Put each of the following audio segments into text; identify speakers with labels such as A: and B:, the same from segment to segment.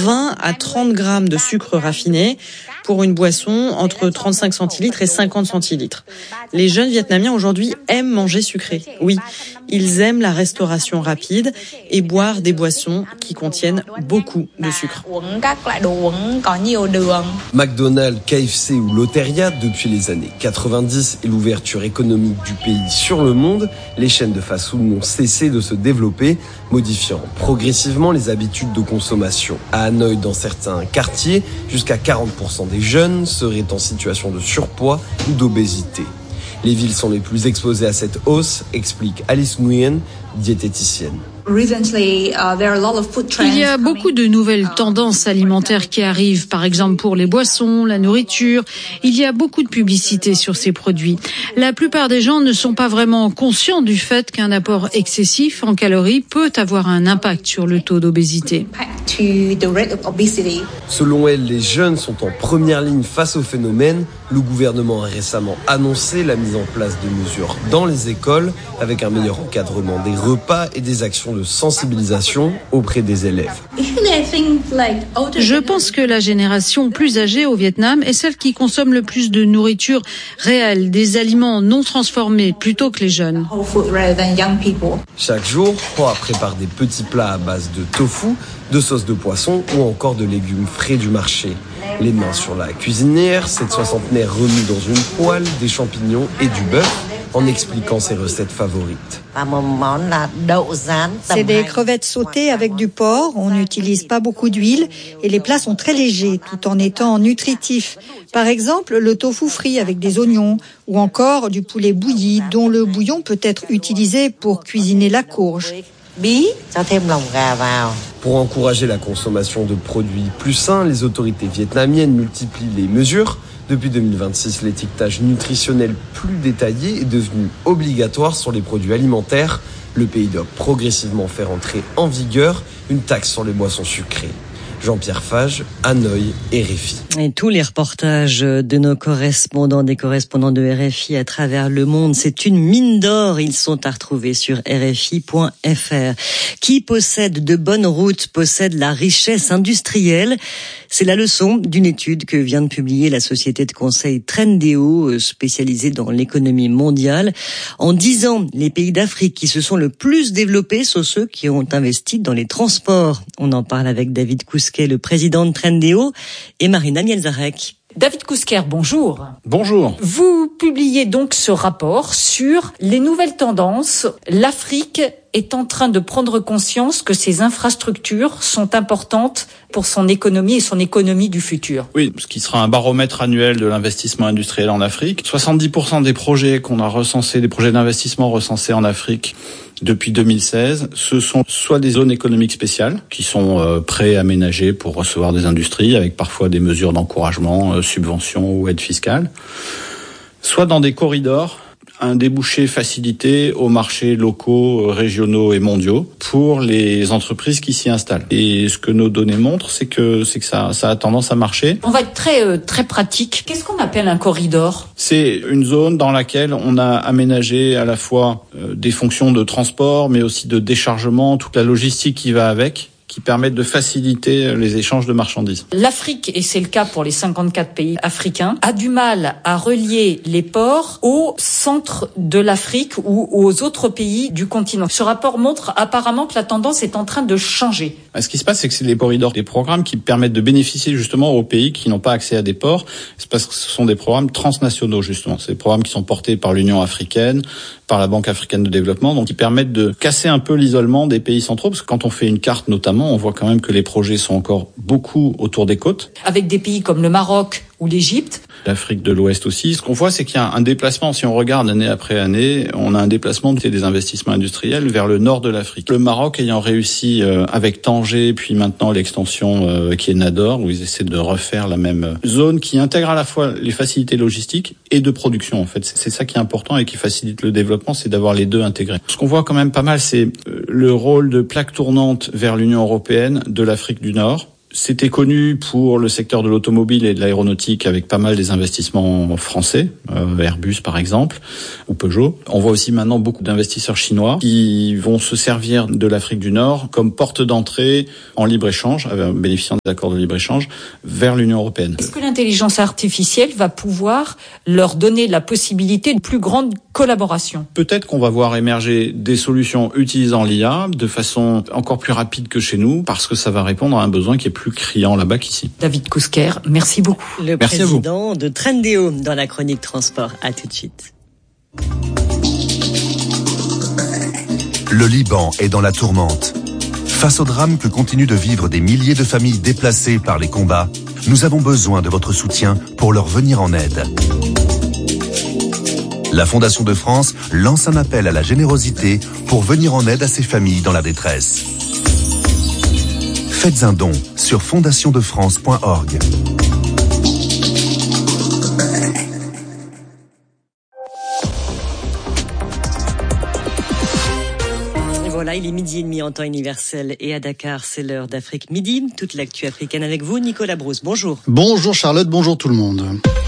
A: 20 à 30 grammes de sucre raffiné pour une boisson entre 35 centilitres et 50 centilitres. Les jeunes Vietnamiens aujourd'hui aiment manger sucré. Oui, ils aiment la restauration rapide et boire des boissons qui contiennent beaucoup de sucre.
B: McDonald's, KFC ou Lotteria, depuis les années 90 et l'ouverture économique du pays sur le monde, les chaînes de fast-food n'ont cessé de se développer, modifiant progressivement les habitudes de consommation. À Hanoï, dans certains quartiers, jusqu'à 40% des jeunes seraient en situation de surpoids ou d'obésité. Les villes sont les plus exposées à cette hausse, explique Alice Nguyen, diététicienne.
C: Il y a beaucoup de nouvelles tendances alimentaires qui arrivent, par exemple pour les boissons, la nourriture. Il y a beaucoup de publicité sur ces produits. La plupart des gens ne sont pas vraiment conscients du fait qu'un apport excessif en calories peut avoir un impact sur le taux d'obésité.
B: Selon elle, les jeunes sont en première ligne face au phénomène. Le gouvernement a récemment annoncé la mise en place de mesures dans les écoles avec un meilleur encadrement des repas et des actions de sensibilisation auprès des élèves.
C: Je pense que la génération plus âgée au Vietnam est celle qui consomme le plus de nourriture réelle, des aliments non transformés plutôt que les jeunes.
B: Chaque jour, Hoa prépare des petits plats à base de tofu, de sauce de poisson ou encore de légumes frais du marché. Les mains sur la cuisinière, cette soixantenaire remue dans une poêle des champignons et du bœuf en expliquant ses recettes favorites.
D: C'est des crevettes sautées avec du porc, on n'utilise pas beaucoup d'huile et les plats sont très légers tout en étant nutritifs. Par exemple, le tofu frit avec des oignons ou encore du poulet bouilli dont le bouillon peut être utilisé pour cuisiner la courge.
B: Pour encourager la consommation de produits plus sains, les autorités vietnamiennes multiplient les mesures. Depuis 2026, l'étiquetage nutritionnel plus détaillé est devenu obligatoire sur les produits alimentaires. Le pays doit progressivement faire entrer en vigueur une taxe sur les boissons sucrées. Jean-Pierre Fage, Hanoï, RFI.
E: Et tous les reportages de nos correspondants, des correspondants de RFI à travers le monde, c'est une mine d'or. Ils sont à retrouver sur rfi.fr. Qui possède de bonnes routes possède la richesse industrielle. C'est la leçon d'une étude que vient de publier la société de conseil Trendéo, spécialisée dans l'économie mondiale. En 10 ans, les pays d'Afrique qui se sont le plus développés sont ceux qui ont investi dans les transports. On en parle avec David Kousquet, le président de Trendéo, et Marina Mielzarek.
F: David Kousquet, bonjour.
G: Bonjour.
F: Vous publiez donc ce rapport sur les nouvelles tendances. L'Afrique est en train de prendre conscience que ses infrastructures sont importantes pour son économie et son économie du futur.
G: Oui, ce qui sera un baromètre annuel de l'investissement industriel en Afrique. 70% des projets qu'on a recensés, des projets d'investissement recensés en Afrique depuis 2016, ce sont soit des zones économiques spéciales qui sont préaménagées pour recevoir des industries avec parfois des mesures d'encouragement, subventions ou aides fiscales, soit dans des corridors, un débouché facilité aux marchés locaux, régionaux et mondiaux pour les entreprises qui s'y installent. Et ce que nos données montrent, c'est que ça a tendance à marcher.
F: On va être très pratique. Qu'est-ce qu'on appelle un corridor ?
G: C'est une zone dans laquelle on a aménagé à la fois des fonctions de transport, mais aussi de déchargement, toute la logistique qui va avec, qui permettent de faciliter les échanges de marchandises.
F: L'Afrique, et c'est le cas pour les 54 pays africains, a du mal à relier les ports au centre de l'Afrique ou aux autres pays du continent. Ce rapport montre apparemment que la tendance est en train de changer.
G: Ce qui se passe, c'est que c'est les corridors, des programmes qui permettent de bénéficier justement aux pays qui n'ont pas accès à des ports. C'est parce que ce sont des programmes transnationaux, justement. C'est des programmes qui sont portés par l'Union africaine, par la Banque africaine de développement, donc qui permettent de casser un peu l'isolement des pays centraux, parce que quand on fait une carte notamment, on voit quand même que les projets sont encore beaucoup autour des côtes.
F: Avec des pays comme le Maroc ou l'Égypte.
G: L'Afrique de l'Ouest aussi. Ce qu'on voit, c'est qu'il y a un déplacement, si on regarde année après année, on a un déplacement des investissements industriels vers le nord de l'Afrique. Le Maroc ayant réussi avec Tanger, puis maintenant l'extension qui est Nador, où ils essaient de refaire la même zone qui intègre à la fois les facilités logistiques et de production. En fait, c'est ça qui est important et qui facilite le développement, c'est d'avoir les deux intégrés. Ce qu'on voit quand même pas mal, c'est le rôle de plaque tournante vers l'Union européenne de l'Afrique du Nord. C'était connu pour le secteur de l'automobile et de l'aéronautique avec pas mal des investissements français, Airbus par exemple, ou Peugeot. On voit aussi maintenant beaucoup d'investisseurs chinois qui vont se servir de l'Afrique du Nord comme porte d'entrée en libre-échange, bénéficiant d'accords de libre-échange, vers l'Union européenne.
F: Est-ce que l'intelligence artificielle va pouvoir leur donner la possibilité d'une plus grande collaboration ?
G: Peut-être qu'on va voir émerger des solutions utilisant l'IA de façon encore plus rapide que chez nous, parce que ça va répondre à un besoin qui est plus criant là-bas qu'ici.
F: David Kousker, merci beaucoup.
E: Le président de Trendéo dans la chronique transport. À tout de suite.
H: Le Liban est dans la tourmente. Face au drame que continuent de vivre des milliers de familles déplacées par les combats, nous avons besoin de votre soutien pour leur venir en aide. La Fondation de France lance un appel à la générosité pour venir en aide à ces familles dans la détresse. Faites un don sur fondationdefrance.org.
E: Voilà, il est 12h30 en temps universel et à Dakar, c'est l'heure d'Afrique Midi. Toute l'actu africaine avec vous, Nicolas Brousse. Bonjour.
I: Bonjour Charlotte, bonjour tout le monde.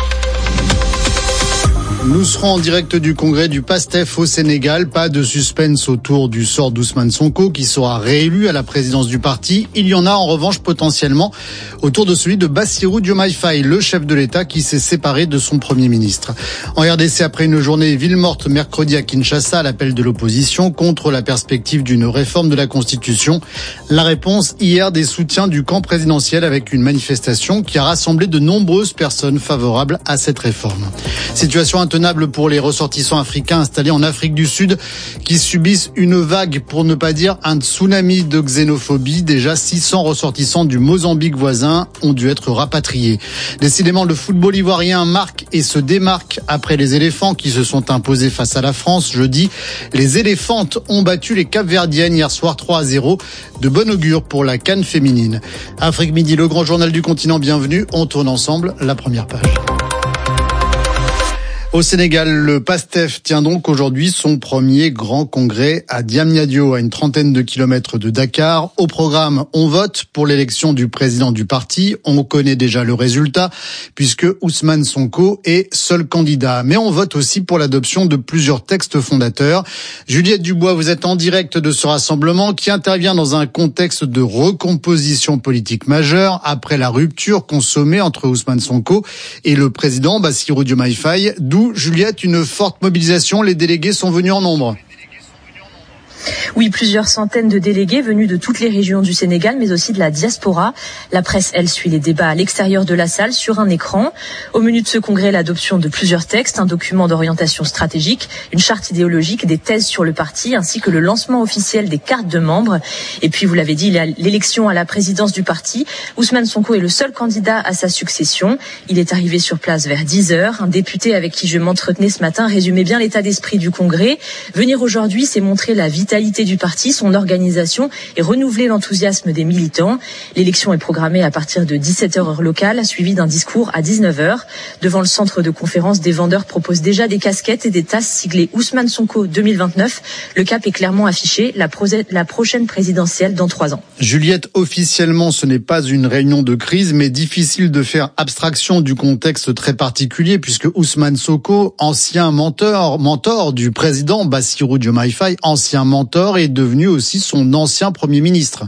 I: Nous serons en direct du congrès du PASTEF au Sénégal. Pas de suspense autour du sort d'Ousmane Sonko qui sera réélu à la présidence du parti. Il y en a en revanche potentiellement autour de celui de Bassirou Diomaye Faye, le chef de l'État qui s'est séparé de son Premier ministre. En RDC, après une journée ville morte mercredi à Kinshasa à l'appel de l'opposition contre la perspective d'une réforme de la Constitution, la réponse hier des soutiens du camp présidentiel avec une manifestation qui a rassemblé de nombreuses personnes favorables à cette réforme. Situation intenable pour les ressortissants africains installés en Afrique du Sud qui subissent une vague, pour ne pas dire un tsunami de xénophobie. Déjà 600 ressortissants du Mozambique voisin ont dû être rapatriés. Décidément, le football ivoirien marque et se démarque après les éléphants qui se sont imposés face à la France jeudi. Les éléphantes ont battu les Cap-Verdiennes hier soir 3-0. De bon augure pour la CAN féminine. Afrique Midi, le grand journal du continent, bienvenue. On tourne ensemble la première page. Au Sénégal, le PASTEF tient donc aujourd'hui son premier grand congrès à Diamniadio, à une trentaine de kilomètres de Dakar. Au programme, on vote pour l'élection du président du parti. On connaît déjà le résultat, puisque Ousmane Sonko est seul candidat. Mais on vote aussi pour l'adoption de plusieurs textes fondateurs. Juliette Dubois, vous êtes en direct de ce rassemblement qui intervient dans un contexte de recomposition politique majeure après la rupture consommée entre Ousmane Sonko et le président Bassirou Diomaye Faye, d'où Juliette, une forte mobilisation, les délégués sont venus en nombre.
J: Oui, plusieurs centaines de délégués venus de toutes les régions du Sénégal, mais aussi de la diaspora. La presse, elle, suit les débats à l'extérieur de la salle sur un écran. Au menu de ce congrès, l'adoption de plusieurs textes, un document d'orientation stratégique, une charte idéologique, des thèses sur le parti, ainsi que le lancement officiel des cartes de membres. Et puis, vous l'avez dit, il y a l'élection à la présidence du parti. Ousmane Sonko est le seul candidat à sa succession. Il est arrivé sur place vers 10h. Un député avec qui je m'entretenais ce matin résumait bien l'état d'esprit du congrès. Venir aujourd'hui, c'est montrer la vitalité du parti, son organisation et renouveler l'enthousiasme des militants. L'élection est programmée à partir de 17h heure locale, suivie d'un discours à 19h. Devant le centre de conférence, des vendeurs proposent déjà des casquettes et des tasses siglées Ousmane Sonko 2029. Le cap est clairement affiché, la prochaine présidentielle dans 3 ans.
I: Juliette, officiellement, ce n'est pas une réunion de crise, mais difficile de faire abstraction du contexte très particulier, puisque Ousmane Sonko, ancien mentor du président Bassirou Diomaye Faye, ancien mentor, est devenu aussi son ancien Premier ministre.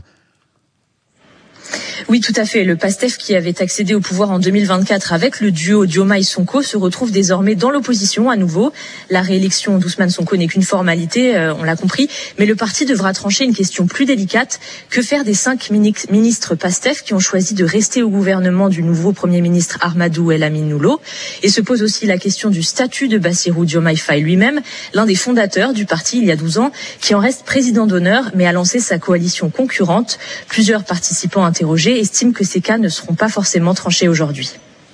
J: Oui, tout à fait. Le PASTEF, qui avait accédé au pouvoir en 2024 avec le duo Diomaye-Sonko, se retrouve désormais dans l'opposition à nouveau. La réélection d'Ousmane Sonko n'est qu'une formalité, on l'a compris, mais le parti devra trancher une question plus délicate. Que faire des 5 ministres PASTEF qui ont choisi de rester au gouvernement du nouveau Premier ministre Ahmadou El Amin Noulo? Et se pose aussi la question du statut de Bassirou Diomaye Faye lui-même, l'un des fondateurs du parti il y a 12 ans, qui en reste président d'honneur, mais a lancé sa coalition concurrente. Plusieurs participants interrogés estiment que ces cas ne seront pas forcément tranchés aujourd'hui.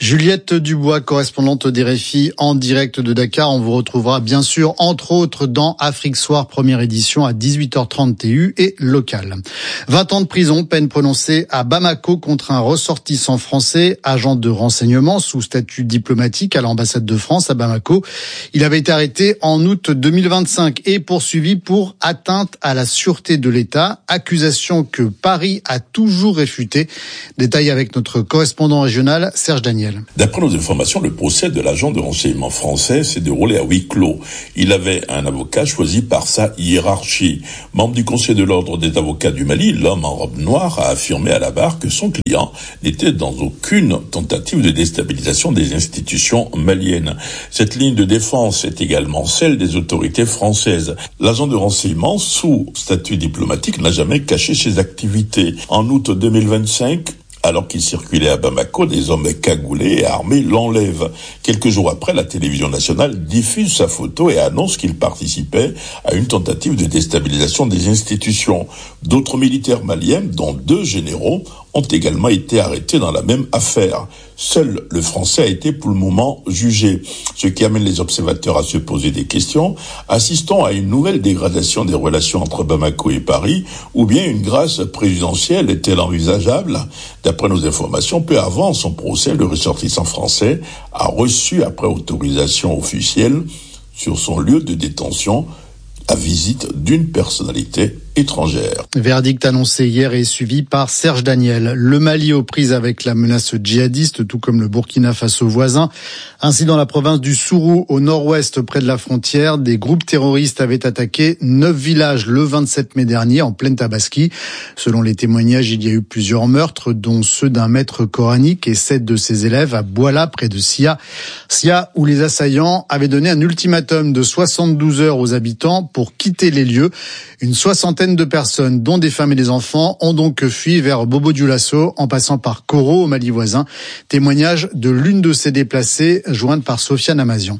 I: Juliette Dubois, correspondante d'RFI en direct de Dakar. On vous retrouvera bien sûr, entre autres, dans Afrique Soir, première édition à 18h30 TU et local. 20 ans de prison, peine prononcée à Bamako contre un ressortissant français, agent de renseignement sous statut diplomatique à l'ambassade de France à Bamako. Il avait été arrêté en août 2025 et poursuivi pour atteinte à la sûreté de l'État, accusation que Paris a toujours réfutée. Détail avec notre correspondant régional, Serge Daniel.
K: D'après nos informations, le procès de l'agent de renseignement français s'est déroulé à huis clos. Il avait un avocat choisi par sa hiérarchie. Membre du Conseil de l'Ordre des avocats du Mali, l'homme en robe noire a affirmé à la barre que son client n'était dans aucune tentative de déstabilisation des institutions maliennes. Cette ligne de défense est également celle des autorités françaises. L'agent de renseignement, sous statut diplomatique, n'a jamais caché ses activités. En août 2025, alors qu'il circulait à Bamako, des hommes cagoulés et armés l'enlèvent. Quelques jours après, la télévision nationale diffuse sa photo et annonce qu'il participait à une tentative de déstabilisation des institutions. D'autres militaires maliens, dont 2 généraux, ont également été arrêtés dans la même affaire. Seul le Français a été pour le moment jugé, ce qui amène les observateurs à se poser des questions. Assistons à une nouvelle dégradation des relations entre Bamako et Paris, ou bien une grâce présidentielle est-elle envisageable? D'après nos informations, peu avant son procès, le ressortissant français a reçu, après autorisation officielle, sur son lieu de détention, la visite d'une personnalité étrangère.
I: Verdict annoncé hier et suivi par Serge Daniel. Le Mali aux prises avec la menace djihadiste, tout comme le Burkina Faso voisin. Ainsi, dans la province du Sourou, au nord-ouest, près de la frontière, des groupes terroristes avaient attaqué 9 villages le 27 mai dernier, en pleine Tabaski. Selon les témoignages, il y a eu plusieurs meurtres, dont ceux d'un maître coranique et 7 de ses élèves à Bouala, près de Sia. Sia, où les assaillants avaient donné un ultimatum de 72 heures aux habitants pour quitter les lieux. Une soixantaine de personnes, dont des femmes et des enfants, ont donc fui vers Bobo-Dioulasso en passant par Koro au Mali voisin. Témoignage de l'une de ces déplacées, jointe par Sofiane Amazian.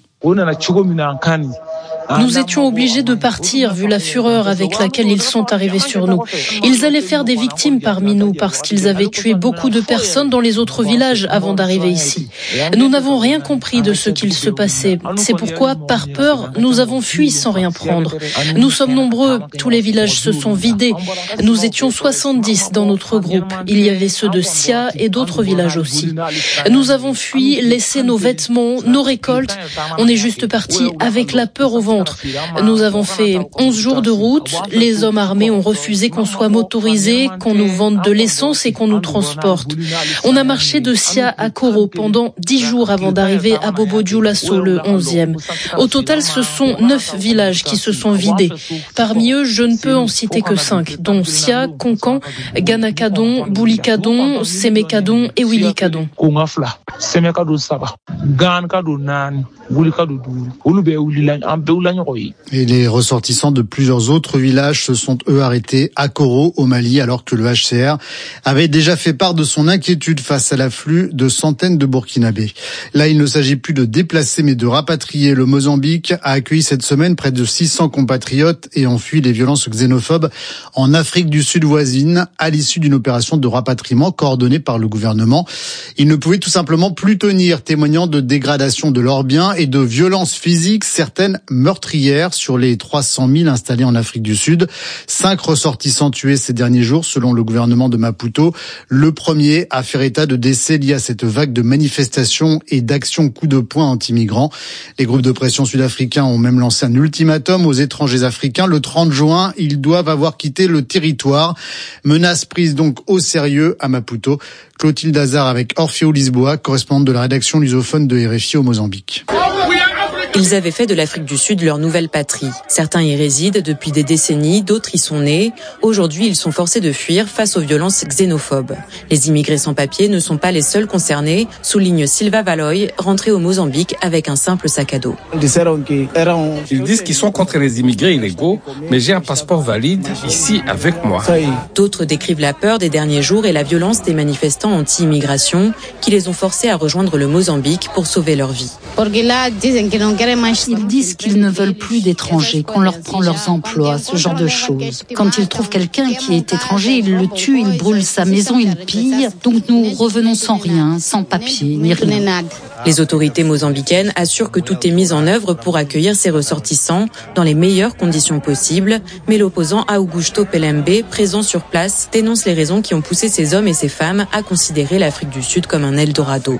L: Nous étions obligés de partir vu la fureur avec laquelle ils sont arrivés sur nous. Ils allaient faire des victimes parmi nous parce qu'ils avaient tué beaucoup de personnes dans les autres villages avant d'arriver ici. Nous n'avons rien compris de ce qu'il se passait. C'est pourquoi, par peur, nous avons fui sans rien prendre. Nous sommes nombreux, tous les villages se sont vidés. Nous étions 70 dans notre groupe. Il y avait ceux de Sia et d'autres villages aussi. Nous avons fui, laissé nos vêtements, nos récoltes. On est juste partis avec la peur au ventre. Nous avons fait 11 jours de route. Les hommes armés ont refusé qu'on soit motorisés, qu'on nous vende de l'essence et qu'on nous transporte. On a marché de Sia à Koro pendant 10 jours avant d'arriver à Bobo-Dioulasso, le 11e. Au total, ce sont 9 villages qui se sont vidés. Parmi eux, je ne peux en citer que 5, dont Sia, Konkan, Ganakadon, Boulikadon, Semekadon et Wilikadon.
I: Et les ressortissants de plusieurs autres villages se sont eux arrêtés à Koro au Mali, alors que le HCR avait déjà fait part de son inquiétude face à l'afflux de centaines de Burkinabés. Là, il ne s'agit plus de déplacer mais de rapatrier. Le Mozambique a accueilli cette semaine près de 600 compatriotes et enfui les violences xénophobes en Afrique du Sud voisine à l'issue d'une opération de rapatriement coordonnée par le gouvernement. Ils ne pouvaient tout simplement plus tenir, témoignant de dégradation de leurs biens et de violences physiques, certaines meurtrières sur les 300 000 installés en Afrique du Sud. 5 ressortissants tués ces derniers jours, selon le gouvernement de Maputo. Le premier a fait état de décès liés à cette vague de manifestations et d'actions coup de poing anti-migrants. Les groupes de pression sud-africains ont même lancé un ultimatum aux étrangers africains. Le 30 juin, ils doivent avoir quitté le territoire. Menace prise donc au sérieux à Maputo. Clotilde Hazard avec Orfeo Lisboa, correspondante de la rédaction lusophone de RFI au Mozambique.
M: Ils avaient fait de l'Afrique du Sud leur nouvelle patrie. Certains y résident depuis des décennies, d'autres y sont nés. Aujourd'hui, ils sont forcés de fuir face aux violences xénophobes. Les immigrés sans papier ne sont pas les seuls concernés, souligne Silva Valoy, rentré au Mozambique avec un simple sac à dos.
N: Ils disent qu'ils sont contre les immigrés illégaux, mais j'ai un passeport valide ici avec moi.
M: D'autres décrivent la peur des derniers jours et la violence des manifestants anti-immigration qui les ont forcés à rejoindre le Mozambique pour sauver leur vie.
O: Ils disent qu'ils ne veulent plus d'étrangers, qu'on leur prend leurs emplois, ce genre de choses. Quand ils trouvent quelqu'un qui est étranger, ils le tuent, ils brûlent sa maison, ils pillent. Donc nous revenons sans rien, sans papier, ni rien.
M: Les autorités mozambicaines assurent que tout est mis en œuvre pour accueillir ces ressortissants dans les meilleures conditions possibles. Mais l'opposant Augusto Pelembe, présent sur place, dénonce les raisons qui ont poussé ces hommes et ces femmes à considérer l'Afrique du Sud comme un Eldorado.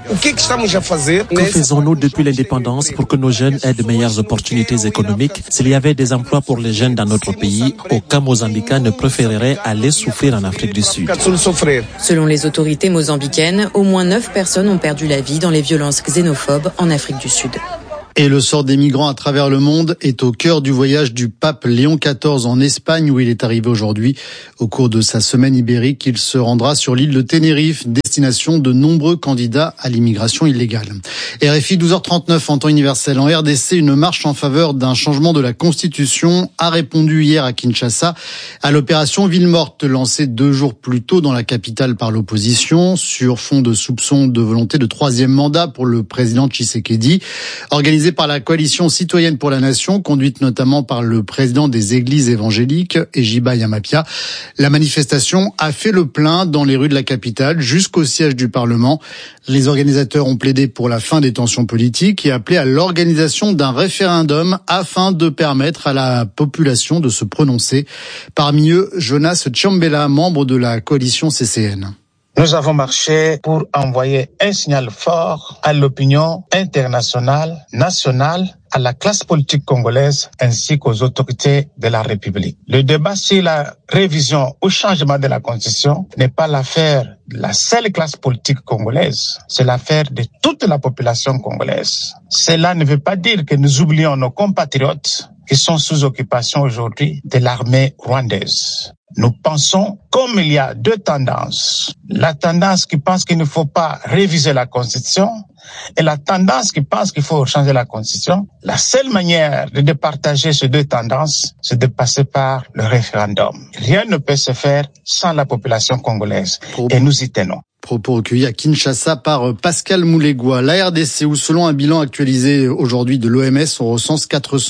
P: Que faisons-nous depuis l'indépendance pour que nos jeunes aient de meilleures opportunités économiques? S'il y avait des emplois pour les jeunes dans notre pays, aucun Mozambicain ne préférerait aller souffrir en Afrique du Sud.
M: Selon les autorités mozambicaines, au moins 9 personnes ont perdu la vie dans les violences xénophobes en Afrique du Sud.
I: Et le sort des migrants à travers le monde est au cœur du voyage du pape Léon XIV en Espagne où il est arrivé aujourd'hui. Au cours de sa semaine ibérique, il se rendra sur l'île de Tenerife, destination de nombreux candidats à l'immigration illégale. RFI 12h39 en temps universel. En RDC, une marche en faveur d'un changement de la Constitution a répondu hier à Kinshasa à l'opération Ville Morte lancée 2 jours plus tôt dans la capitale par l'opposition sur fond de soupçons de volonté de 3e mandat pour le président Tshisekedi. Organisée par la coalition citoyenne pour la nation, conduite notamment par le président des églises évangéliques, Ejiba Yamapia. La manifestation a fait le plein dans les rues de la capitale jusqu'au siège du Parlement. Les organisateurs ont plaidé pour la fin des tensions politiques et appelé à l'organisation d'un référendum afin de permettre à la population de se prononcer. Parmi eux, Jonas Tchambela, membre de la coalition CCN.
Q: Nous avons marché pour envoyer un signal fort à l'opinion internationale, nationale, à la classe politique congolaise ainsi qu'aux autorités de la République. Le débat sur la révision ou changement de la Constitution n'est pas l'affaire de la seule classe politique congolaise, c'est l'affaire de toute la population congolaise. Cela ne veut pas dire que nous oublions nos compatriotes qui sont sous occupation aujourd'hui de l'armée rwandaise. Nous pensons comme il y a 2 tendances. La tendance qui pense qu'il ne faut pas réviser la Constitution et la tendance qui pense qu'il faut changer la Constitution. La seule manière de départager ces 2 tendances, c'est de passer par le référendum. Rien ne peut se faire sans la population congolaise et nous y tenons.
I: Propos recueillis à Kinshasa par Pascal Moulegua. La RDC, où selon un bilan actualisé aujourd'hui de l'OMS, on recense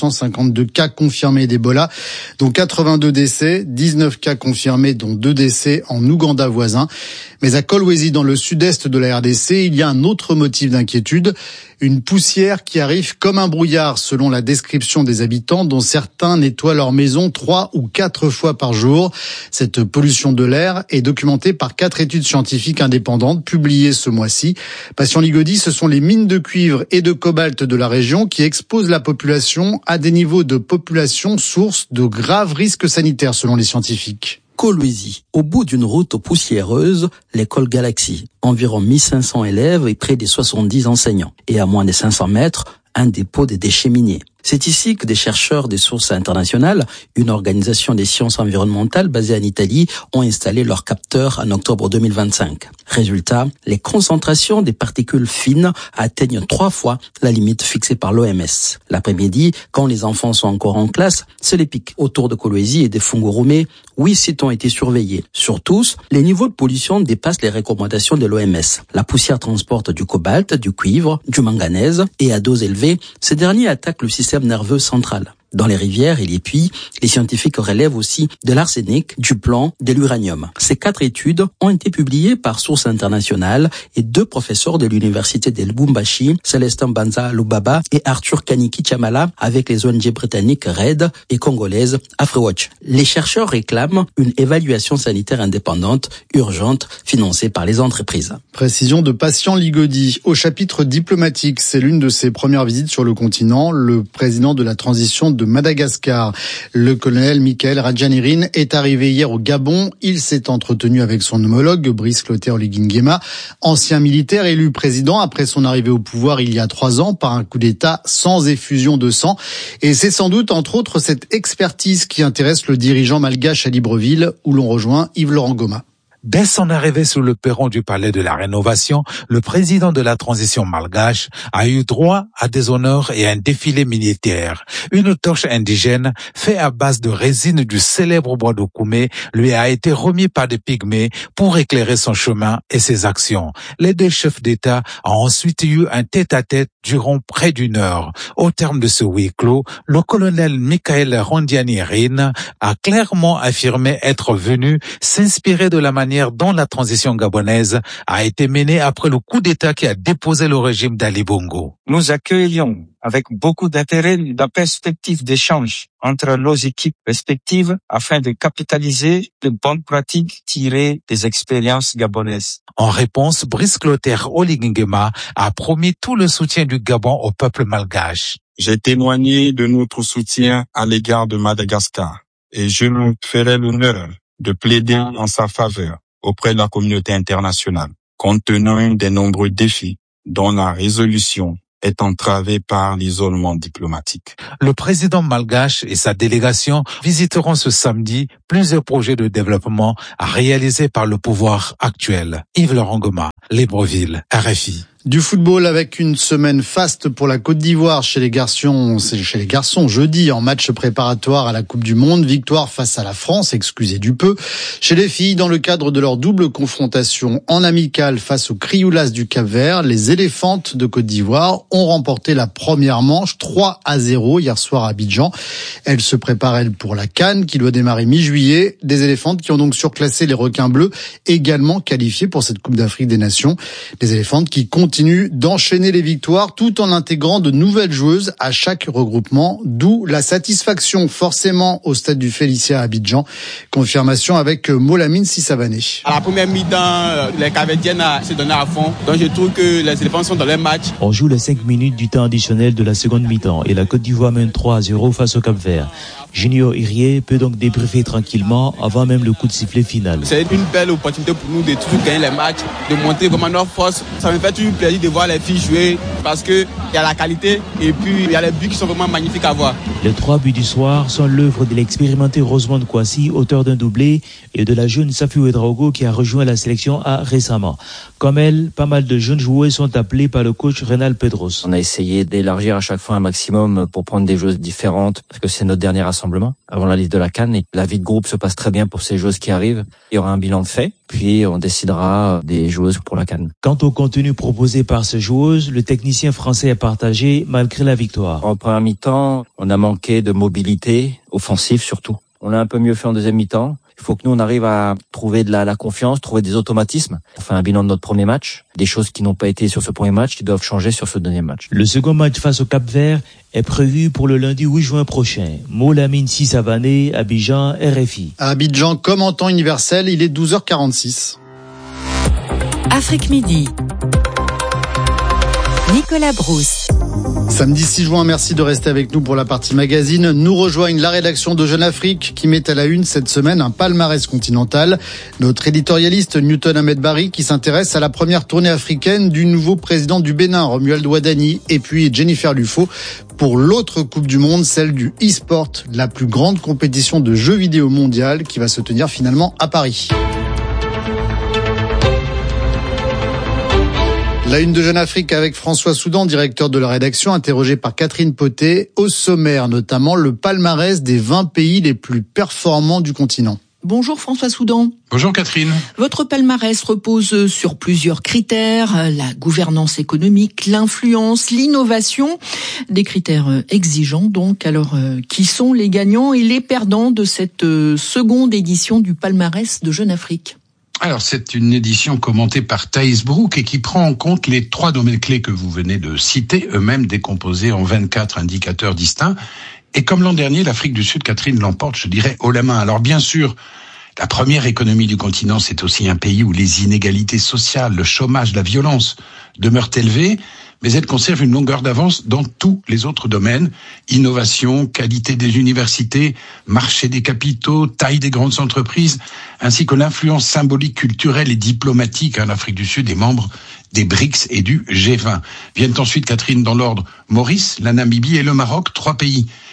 I: 452 cas confirmés d'Ebola, dont 82 décès, 19 cas confirmés, dont 2 décès en Ouganda voisin. Mais à Kolwezi, dans le sud-est de la RDC, il y a un autre motif d'inquiétude. Une poussière qui arrive comme un brouillard, selon la description des habitants, dont certains nettoient leur maison 3 ou 4 fois par jour. Cette pollution de l'air est documentée par 4 études scientifiques indépendantes publiées ce mois-ci. Patient Ligodi, ce sont les mines de cuivre et de cobalt de la région qui exposent la population à des niveaux de population source de graves risques sanitaires, selon les scientifiques.
R: Kolwezi, au bout d'une route poussiéreuse, l'école Galaxy. Environ 1500 élèves et près de 70 enseignants. Et à moins de 500 mètres, un dépôt de déchets miniers. C'est ici que des chercheurs des sources internationales, une organisation des sciences environnementales basée en Italie, ont installé leurs capteurs en octobre 2025. Résultat, les concentrations des particules fines atteignent 3 fois la limite fixée par l'OMS. L'après-midi, quand les enfants sont encore en classe, c'est les pics. Autour de Kolwezi et de Fungurume, 8 sites ont été surveillés. Sur tous, les niveaux de pollution dépassent les recommandations de l'OMS. La poussière transporte du cobalt, du cuivre, du manganèse et à dose élevée, ces derniers attaquent le système nerveux central. Dans les rivières et les puits, les scientifiques relèvent aussi de l'arsenic, du plomb, de l'uranium. Ces 4 études ont été publiées par sources internationales et 2 professeurs de l'université de Lubumbashi, Célestin Banza Lubaba et Arthur Kaniki Chamala, avec les ONG britanniques RED et congolaises AfriWatch. Les chercheurs réclament une évaluation sanitaire indépendante, urgente, financée par les entreprises.
I: Précision de Patient Ligodi. Au chapitre diplomatique, c'est l'une de ses premières visites sur le continent. Le président de la transition de Madagascar, le colonel Michael Radjanirine, est arrivé hier au Gabon. Il s'est entretenu avec son homologue, Brice Clotaire Oligui-Nguema, ancien militaire élu président après son arrivée au pouvoir il y a 3 ans par un coup d'État sans effusion de sang. Et c'est sans doute, entre autres, cette expertise qui intéresse le dirigeant malgache à Libreville, où l'on rejoint Yves-Laurent Goma.
S: Dès son arrivée sur le perron du Palais de la Rénovation, le président de la transition malgache a eu droit à des honneurs et à un défilé militaire. Une torche indigène faite à base de résine du célèbre bois de Koumé lui a été remis par des pygmées pour éclairer son chemin et ses actions. Les deux chefs d'État ont ensuite eu un tête-à-tête durant près d'une heure. Au terme de ce huis clos, le colonel Michael Rondiani-Rin a clairement affirmé être venu s'inspirer de la manière dont la transition gabonaise a été menée après le coup d'État qui a déposé le régime d'Ali Bongo.
T: Nous accueillons avec beaucoup d'intérêt la perspective d'échange entre nos équipes respectives afin de capitaliser de bonnes pratiques tirées des expériences gabonaises.
S: En réponse, Brice Clotaire Oligingema a promis tout le soutien du Gabon au peuple malgache.
T: J'ai témoigné de notre soutien à l'égard de Madagascar et je me ferai l'honneur de plaider en sa faveur auprès de la communauté internationale, compte tenu des nombreux défis dont la résolution est entravée par l'isolement diplomatique.
S: Le président malgache et sa délégation visiteront ce samedi plusieurs projets de développement réalisés par le pouvoir actuel. Yves Laurent Goma, Libreville, RFI.
I: Du football avec une semaine faste pour la Côte d'Ivoire chez les garçons jeudi en match préparatoire à la Coupe du Monde, victoire face à la France, excusez du peu. Chez les filles, dans le cadre de leur double confrontation en amical face aux Crioulas du Cap-Vert, les éléphantes de Côte d'Ivoire ont remporté la première manche 3-0 hier soir à Abidjan. Elles se préparent pour la CAN qui doit démarrer mi-juillet. Des éléphantes qui ont donc surclassé les requins bleus, également qualifiés pour cette Coupe d'Afrique des Nations. Des éléphantes qui continuent d'enchaîner les victoires tout en intégrant de nouvelles joueuses à chaque regroupement, d'où la satisfaction forcément au stade du Félicia à Abidjan. Confirmation avec Molamine Sissavané.
U: À la première mi-temps, les Capverdiennes se donnaient à fond, donc je trouve que les éléphants sont dans leur match.
V: On joue les 5 minutes du temps additionnel de la seconde mi-temps et la Côte d'Ivoire mène 3-0 face au Cap-Vert. Junior Irié peut donc débriefer tranquillement avant même le coup de sifflet final.
U: C'est une belle opportunité pour nous de toujours gagner les matchs, de montrer vraiment notre force. Ça me fait toujours plaisir de voir les filles jouer parce qu'il y a la qualité et puis il y a les buts qui sont vraiment magnifiques à voir.
V: Les 3 buts du soir sont l'œuvre de l'expérimenté Rosemond Kwasi, auteur d'un doublé, et de la jeune Safi Ouedraogo qui a rejoint la sélection récemment. Comme elle, pas mal de jeunes joueuses sont appelés par le coach Renal Pedros.
W: On a essayé d'élargir à chaque fois un maximum pour prendre des joueuses différentes parce que c'est notre dernier rassemblement avant la liste de la CAN et la vie de groupe se passe très bien pour ces joueuses qui arrivent. Il y aura un bilan de fait, puis on décidera des joueuses pour la CAN.
V: Quant au contenu proposé par ces joueuses, le technicien français est partagé malgré la victoire.
W: En première mi-temps, on a manqué de mobilité, offensive surtout. On a un peu mieux fait en deuxième mi-temps. Il faut que nous, on arrive à trouver de la confiance, trouver des automatismes. On fait un bilan de notre premier match, des choses qui n'ont pas été sur ce premier match, qui doivent changer sur ce deuxième match.
V: Le second match face au Cap-Vert est prévu pour le lundi 8 juin prochain. Molamine Sissavané, Abidjan, RFI.
I: À Abidjan, comme en temps universel, il est 12h46.
X: Afrique Midi. Nicolas Brousse.
I: Samedi 6 juin, merci de rester avec nous pour la partie magazine. Nous rejoignent la rédaction de Jeune Afrique qui met à la une cette semaine un palmarès continental. Notre éditorialiste Newton Ahmed Barry qui s'intéresse à la première tournée africaine du nouveau président du Bénin, Romuald Ouadani, et puis Jennifer Lufo pour l'autre Coupe du Monde, celle du e-sport, la plus grande compétition de jeux vidéo mondiale qui va se tenir finalement à Paris. La une de Jeune Afrique avec François Soudan, directeur de la rédaction, interrogé par Catherine Potet. Au sommaire, notamment le palmarès des 20 pays les plus performants du continent.
Y: Bonjour François Soudan.
Z: Bonjour Catherine.
Y: Votre palmarès repose sur plusieurs critères, la gouvernance économique, l'influence, l'innovation, des critères exigeants donc. Alors, qui sont les gagnants et les perdants de cette seconde édition du palmarès de Jeune Afrique ?
Z: Alors, c'est une édition commentée par Thaïs Brook et qui prend en compte les 3 domaines clés que vous venez de citer, eux-mêmes décomposés en 24 indicateurs distincts. Et comme l'an dernier, l'Afrique du Sud, Catherine, l'emporte, je dirais, haut la main. Alors, bien sûr, la première économie du continent, c'est aussi un pays où les inégalités sociales, le chômage, la violence demeurent élevées, mais elle conserve une longueur d'avance dans tous les autres domaines. Innovation, qualité des universités, marché des capitaux, taille des grandes entreprises, ainsi que l'influence symbolique, culturelle et diplomatique. L'Afrique du Sud est membre des BRICS et du G20. Viennent ensuite, Catherine, dans l'ordre, Maurice, la Namibie et le Maroc, 3 pays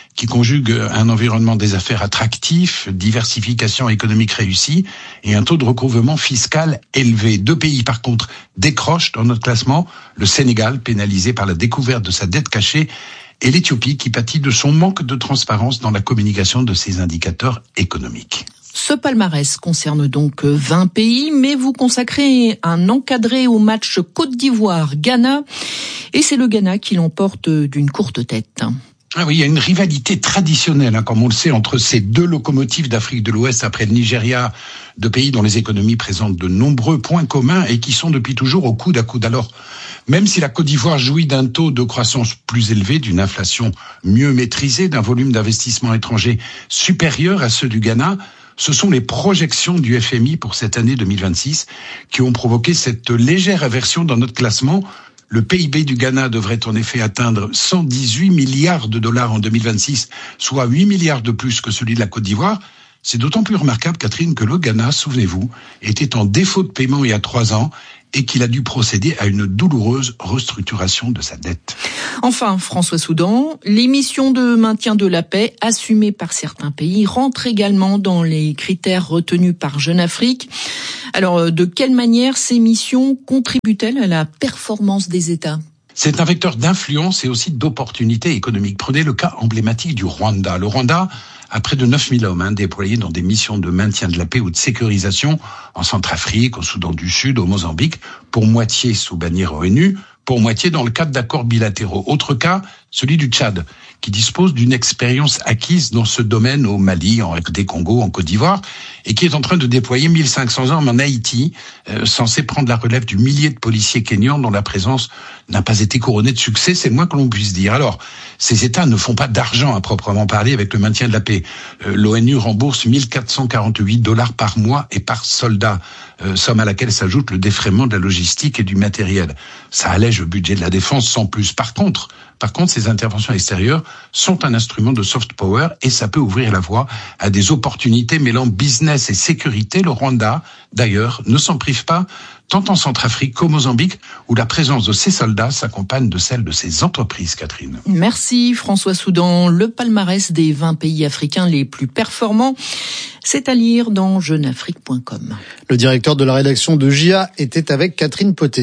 Z: qui conjugue un environnement des affaires attractif, diversification économique réussie et un taux de recouvrement fiscal élevé. 2 pays, par contre, décrochent dans notre classement. Le Sénégal, pénalisé par la découverte de sa dette cachée, et l'Éthiopie, qui pâtit de son manque de transparence dans la communication de ses indicateurs économiques.
Y: Ce palmarès concerne donc 20 pays, mais vous consacrez un encadré au match Côte d'Ivoire-Ghana, et c'est le Ghana qui l'emporte d'une courte tête.
Z: Ah oui, il y a une rivalité traditionnelle, comme on le sait, entre ces 2 locomotives d'Afrique de l'Ouest après le Nigeria, 2 pays dont les économies présentent de nombreux points communs et qui sont depuis toujours au coude à coude. Alors, même si la Côte d'Ivoire jouit d'un taux de croissance plus élevé, d'une inflation mieux maîtrisée, d'un volume d'investissement étranger supérieur à ceux du Ghana, ce sont les projections du FMI pour cette année 2026 qui ont provoqué cette légère aversion dans notre classement. Le PIB du Ghana devrait en effet atteindre 118 milliards de dollars en 2026, soit 8 milliards de plus que celui de la Côte d'Ivoire. C'est d'autant plus remarquable, Catherine, que le Ghana, souvenez-vous, était en défaut de paiement il y a 3 ans et qu'il a dû procéder à une douloureuse restructuration de sa dette.
Y: Enfin, François Soudan, les missions de maintien de la paix assumées par certains pays rentrent également dans les critères retenus par Jeune Afrique. Alors, de quelle manière ces missions contribuent-elles à la performance des États ?
Z: C'est un vecteur d'influence et aussi d'opportunités économiques. Prenez le cas emblématique du Rwanda. Le Rwanda a près de 9000 hommes déployés dans des missions de maintien de la paix ou de sécurisation en Centrafrique, au Soudan du Sud, au Mozambique, pour moitié sous bannière ONU, pour moitié dans le cadre d'accords bilatéraux. Autre cas, celui du Tchad, qui dispose d'une expérience acquise dans ce domaine au Mali, en RD Congo, en Côte d'Ivoire, et qui est en train de déployer 1500 hommes en Haïti, censé prendre la relève du millier de policiers kenyans dont la présence n'a pas été couronnée de succès, c'est le moins que l'on puisse dire. Alors, ces États ne font pas d'argent à proprement parler avec le maintien de la paix. L'ONU rembourse 1448 dollars par mois et par soldat, somme à laquelle s'ajoute le défraiement de la logistique et du matériel. Ça allège le budget de la défense sans plus. Par contre, ces interventions extérieures sont un instrument de soft power et ça peut ouvrir la voie à des opportunités mêlant business et sécurité. Le Rwanda, d'ailleurs, ne s'en prive pas, tant en Centrafrique qu'au Mozambique, où la présence de ces soldats s'accompagne de celle de ces entreprises, Catherine.
Y: Merci François Soudan. Le palmarès des 20 pays africains les plus performants, c'est à lire dans jeuneafrique.com.
I: Le directeur de la rédaction de JA était avec Catherine Potet.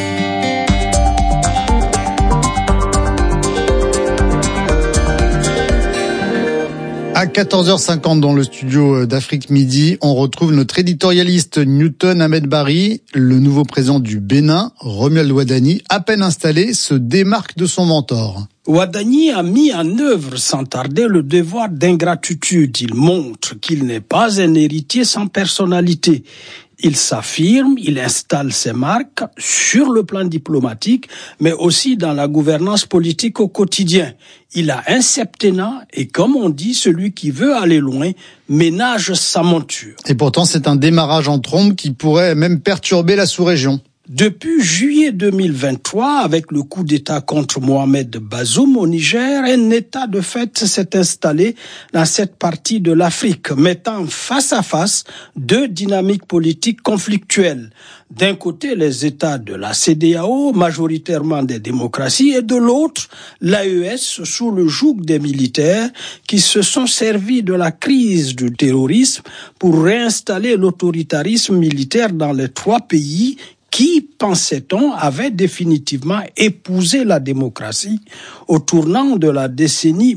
I: À 14h50 dans le studio d'Afrique Midi, on retrouve notre éditorialiste Newton Ahmed Bari. Le nouveau président du Bénin, Romuald Wadani, à peine installé, se démarque de son mentor.
A: Wadani a mis en œuvre sans tarder le devoir d'ingratitude. Il montre qu'il n'est pas un héritier sans personnalité. Il s'affirme, il installe ses marques sur le plan diplomatique, mais aussi dans la gouvernance politique au quotidien. Il a un septennat et, comme on dit, celui qui veut aller loin ménage sa monture.
I: Et pourtant, c'est un démarrage en trombe qui pourrait même perturber la sous-région.
A: Depuis juillet 2023, avec le coup d'État contre Mohamed Bazoum au Niger, un État de fait s'est installé dans cette partie de l'Afrique, mettant face à face 2 dynamiques politiques conflictuelles. D'un côté, les États de la CEDEAO, majoritairement des démocraties, et de l'autre, l'AES sous le joug des militaires qui se sont servis de la crise du terrorisme pour réinstaller l'autoritarisme militaire dans les 3 pays qui, pensait-on, avait définitivement épousé la démocratie au tournant de la décennie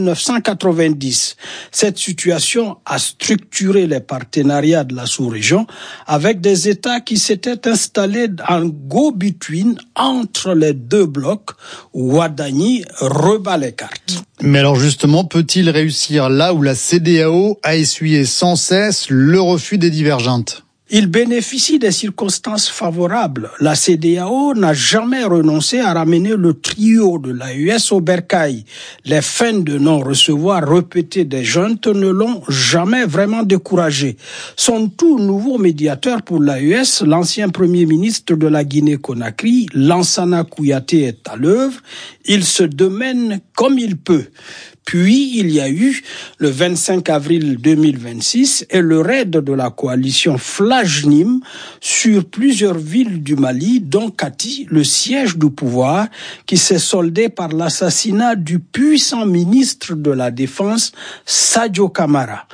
A: 1990. Cette situation a structuré les partenariats de la sous-région avec des États qui s'étaient installés en go-between entre les 2 blocs. Wadani rebat les cartes.
I: Mais alors justement, peut-il réussir là où la CEDEAO a essuyé sans cesse le refus des divergentes ?
A: Il bénéficie des circonstances favorables. La CEDEAO n'a jamais renoncé à ramener le trio de l'AES au bercail. Les fins de non-recevoir répétées des juntes ne l'ont jamais vraiment découragé. Son tout nouveau médiateur pour l'AES, l'ancien premier ministre de la Guinée-Conakry, Lansana Kouyaté, est à l'œuvre. Il se démène comme il peut. Puis, il y a eu le 25 avril 2026 et le raid de la coalition Flajnim sur plusieurs villes du Mali, dont Kati, le siège du pouvoir, qui s'est soldé par l'assassinat du puissant ministre de la Défense, Sadio Camara.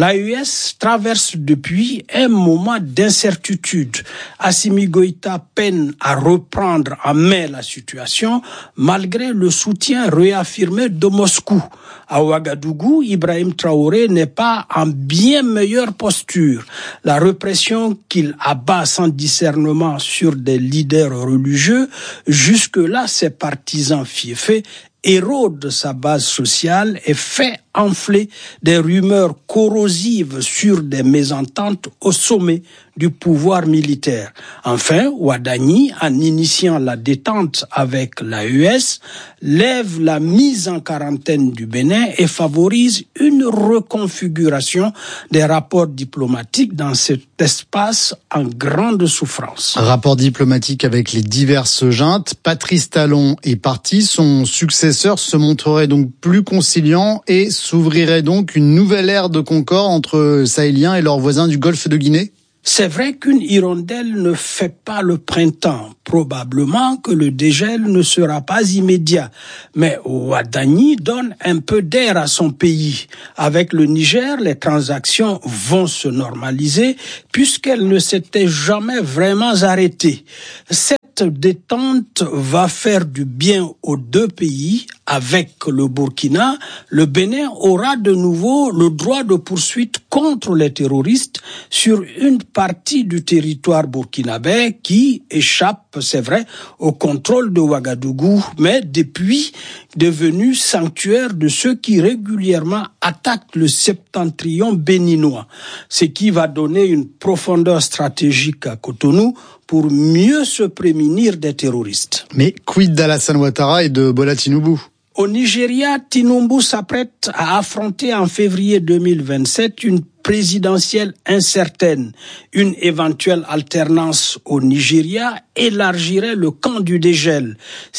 A: L'AES traverse depuis un moment d'incertitude. Assimi Goïta peine à reprendre en main la situation malgré le soutien réaffirmé de Moscou. À Ouagadougou, Ibrahim Traoré n'est pas en bien meilleure posture. La répression qu'il abat sans discernement sur des leaders religieux, jusque-là ses partisans fiefés, érode sa base sociale et fait enfler des rumeurs corrosives sur des mésententes au sommet du pouvoir militaire. Enfin, Ouadani, en initiant la détente avec l'AES, lève la mise en quarantaine du Bénin et favorise une reconfiguration des rapports diplomatiques dans cet espace en grande souffrance.
I: Rapport diplomatique avec les diverses juntes. Patrice Talon est parti. Son successeur se montrerait donc plus conciliant et s'ouvrirait donc une nouvelle ère de concorde entre Sahéliens et leurs voisins du Golfe de Guinée?
A: C'est vrai qu'une hirondelle ne fait pas le printemps. Probablement que le dégel ne sera pas immédiat. Mais Ouadani donne un peu d'air à son pays. Avec le Niger, les transactions vont se normaliser puisqu'elles ne s'étaient jamais vraiment arrêtées. Cette détente va faire du bien aux deux pays. Avec le Burkina, le Bénin aura de nouveau le droit de poursuite contre les terroristes sur une partie du territoire burkinabé qui échappe, c'est vrai, au contrôle de Ouagadougou, mais depuis devenu sanctuaire de ceux qui régulièrement attaquent le septentrion béninois, ce qui va donner une profondeur stratégique à Cotonou pour mieux se prémunir des terroristes.
I: Mais quid d'Alassane Ouattara et de Bola Tinubu?
A: Au Nigeria, Tinubu s'apprête à affronter en février 2027 une présidentielle incertaine. Une éventuelle alternance au Nigeria élargirait le camp du dégel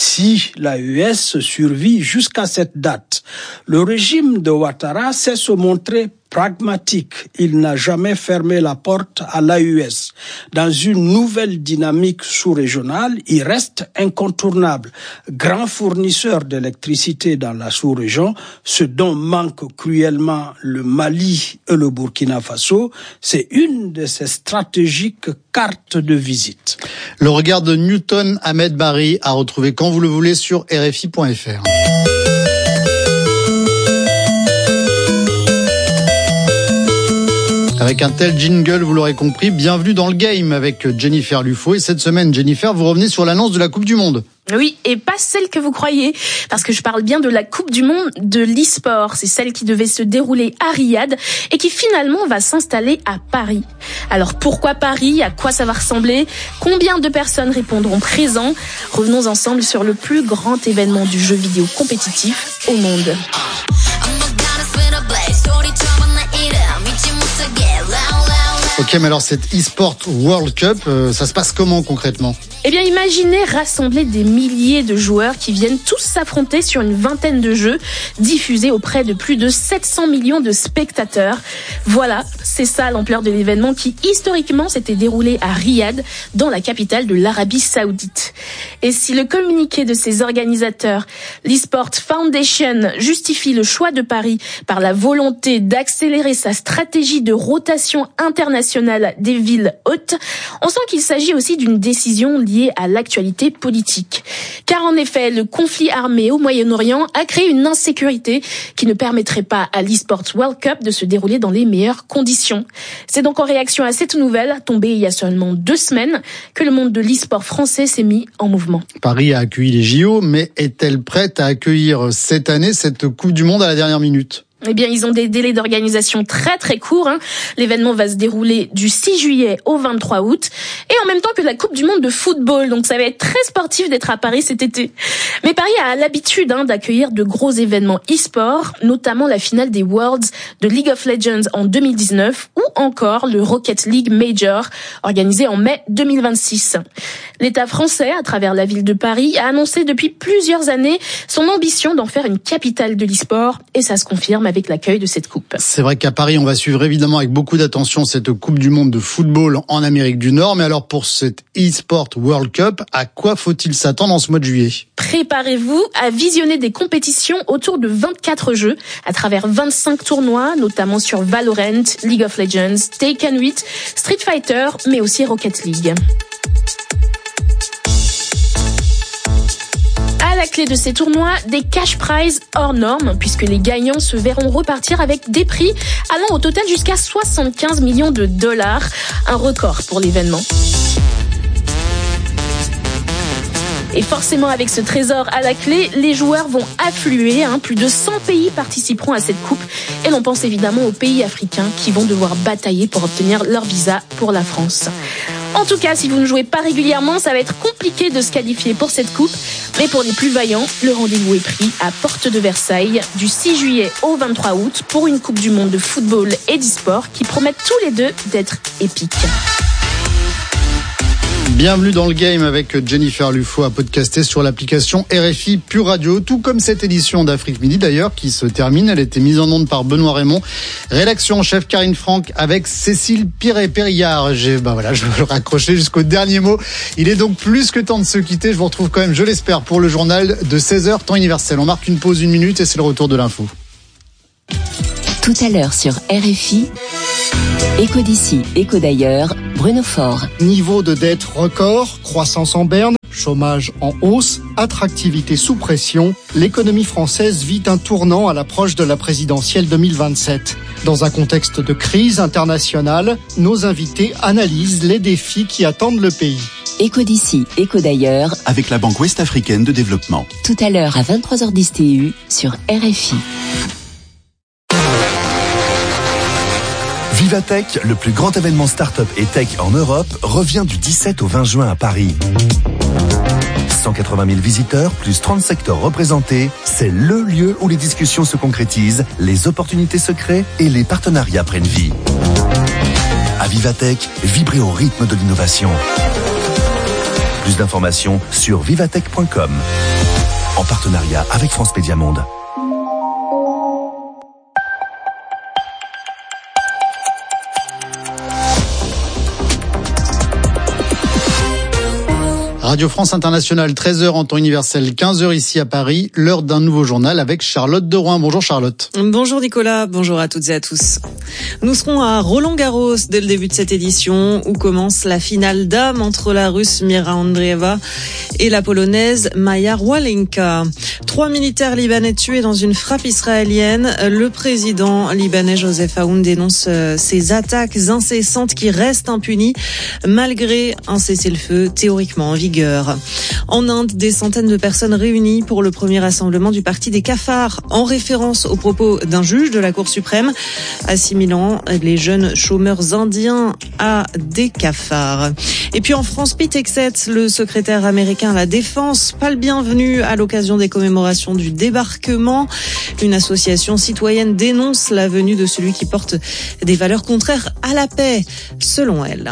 A: si l'AES survit jusqu'à cette date. Le régime de Ouattara sait se montrer pragmatique. Il n'a jamais fermé la porte à l'AES. Dans une nouvelle dynamique sous-régionale, il reste incontournable. Grand fournisseur d'électricité dans la sous-région, ce dont manquent cruellement le Mali et le Burkina Faso, c'est une de ses stratégiques cartes de visite.
I: Le regard de Newton Ahmed Barry à retrouver quand vous le voulez sur RFI.fr. Avec un tel jingle, vous l'aurez compris, bienvenue dans le game avec Jennifer Lufo. Et cette semaine, Jennifer, vous revenez sur l'annonce de la Coupe du Monde.
B: Oui, et pas celle que vous croyez, parce que je parle bien de la Coupe du Monde de l'e-sport. C'est celle qui devait se dérouler à Riyad et qui finalement va s'installer à Paris. Alors pourquoi Paris? À quoi ça va ressembler? Combien de personnes répondront présents? Revenons ensemble sur le plus grand événement du jeu vidéo compétitif au monde.
I: Ok, mais alors cette e-sport World Cup, ça se passe comment concrètement?
B: Eh bien, imaginez rassembler des milliers de joueurs qui viennent tous s'affronter sur une vingtaine de jeux diffusés auprès de plus de 700 millions de spectateurs. Voilà, c'est ça l'ampleur de l'événement qui historiquement s'était déroulé à Riyad, dans la capitale de l'Arabie Saoudite. Et si le communiqué de ses organisateurs, l'eSport Foundation, justifie le choix de Paris par la volonté d'accélérer sa stratégie de rotation internationale des villes hôtes, on sent qu'il s'agit aussi d'une décision liée à l'actualité politique. Car en effet, le conflit armé au Moyen-Orient a créé une insécurité qui ne permettrait pas à l'eSport World Cup de se dérouler dans les meilleures conditions. C'est donc en réaction à cette nouvelle, tombée il y a seulement 2 semaines, que le monde de l'eSport français s'est mis en mouvement.
I: Paris a accueilli les JO, mais est-elle prête à accueillir cette année cette Coupe du Monde à la dernière minute ?
B: Eh bien, ils ont des délais d'organisation très très courts. L'événement va se dérouler du 6 juillet au 23 août et en même temps que la Coupe du Monde de football. Donc ça va être très sportif d'être à Paris cet été. Mais Paris a l'habitude d'accueillir de gros événements e-sport, notamment la finale des Worlds de League of Legends en 2019 ou encore le Rocket League Major organisé en mai 2026. L'État français, à travers la ville de Paris, a annoncé depuis plusieurs années son ambition d'en faire une capitale de l'e-sport et ça se confirme avec l'accueil de cette coupe.
I: C'est vrai qu'à Paris, on va suivre évidemment avec beaucoup d'attention cette Coupe du Monde de football en Amérique du Nord. Mais alors pour cette e-sport World Cup, à quoi faut-il s'attendre en ce mois de juillet ?
B: Préparez-vous à visionner des compétitions autour de 24 jeux à travers 25 tournois, notamment sur Valorant, League of Legends, Tekken 8, Street Fighter, mais aussi Rocket League. À la clé de ces tournois, des cash prizes hors normes, puisque les gagnants se verront repartir avec des prix allant au total jusqu'à 75 millions de dollars, un record pour l'événement. Et forcément, avec ce trésor à la clé, les joueurs vont affluer. Plus de 100 pays participeront à cette coupe. Et l'on pense évidemment aux pays africains qui vont devoir batailler pour obtenir leur visa pour la France. En tout cas, si vous ne jouez pas régulièrement, ça va être compliqué de se qualifier pour cette coupe. Mais pour les plus vaillants, le rendez-vous est pris à Porte de Versailles du 6 juillet au 23 août pour une Coupe du Monde de football et d'e-sport qui promettent tous les deux d'être épiques.
I: Bienvenue dans le game avec Jennifer Lufo à podcaster sur l'application RFI Pure Radio, tout comme cette édition d'Afrique Midi d'ailleurs qui se termine. Elle a été mise en onde par Benoît Raymond, rédaction en chef Karine Franck avec Cécile Piré-Périllard. Je vais le raccrocher jusqu'au dernier mot. Il est donc plus que temps de se quitter. Je vous retrouve quand même, je l'espère, pour le journal de 16h, temps universel. On marque une pause 1 minute et c'est le retour de l'info.
X: Tout à l'heure sur RFI, Écho d'ici, écho d'ailleurs, Bruno Faure.
C: Niveau de dette record, croissance en berne, chômage en hausse, attractivité sous pression, l'économie française vit un tournant à l'approche de la présidentielle 2027. Dans un contexte de crise internationale, nos invités analysent les défis qui attendent le pays.
X: Écho d'ici, écho d'ailleurs,
D: avec la Banque Ouest-Africaine de Développement.
X: Tout à l'heure à 23h10 TU sur RFI.
D: Vivatech, le plus grand événement start-up et tech en Europe, revient du 17 au 20 juin à Paris. 180 000 visiteurs, plus 30 secteurs représentés, c'est le lieu où les discussions se concrétisent, les opportunités se créent et les partenariats prennent vie. À Vivatech, vibrez au rythme de l'innovation. Plus d'informations sur vivatech.com. En partenariat avec France Média Monde.
I: Radio France Internationale, 13h en temps universel, 15h ici à Paris, l'heure d'un nouveau journal avec Charlotte de Rouen. Bonjour Charlotte.
E: Bonjour Nicolas, bonjour à toutes et à tous. Nous serons à Roland-Garros dès le début de cette édition où commence la finale dames entre la Russe Mira Andreeva et la Polonaise Maja Rwalinka. 3 militaires libanais tués dans une frappe israélienne. Le président libanais Joseph Aoun dénonce ces attaques incessantes qui restent impunies malgré un cessez-le-feu théoriquement en vigueur. En Inde, des centaines de personnes réunies pour le premier rassemblement du Parti des cafards, en référence aux propos d'un juge de la Cour suprême, assimilant les jeunes chômeurs indiens à des cafards. Et puis en France, Pete Hegseth, le secrétaire américain à la Défense, pas le bienvenu à l'occasion des commémorations du débarquement. Une association citoyenne dénonce la venue de celui qui porte des valeurs contraires à la paix, selon elle.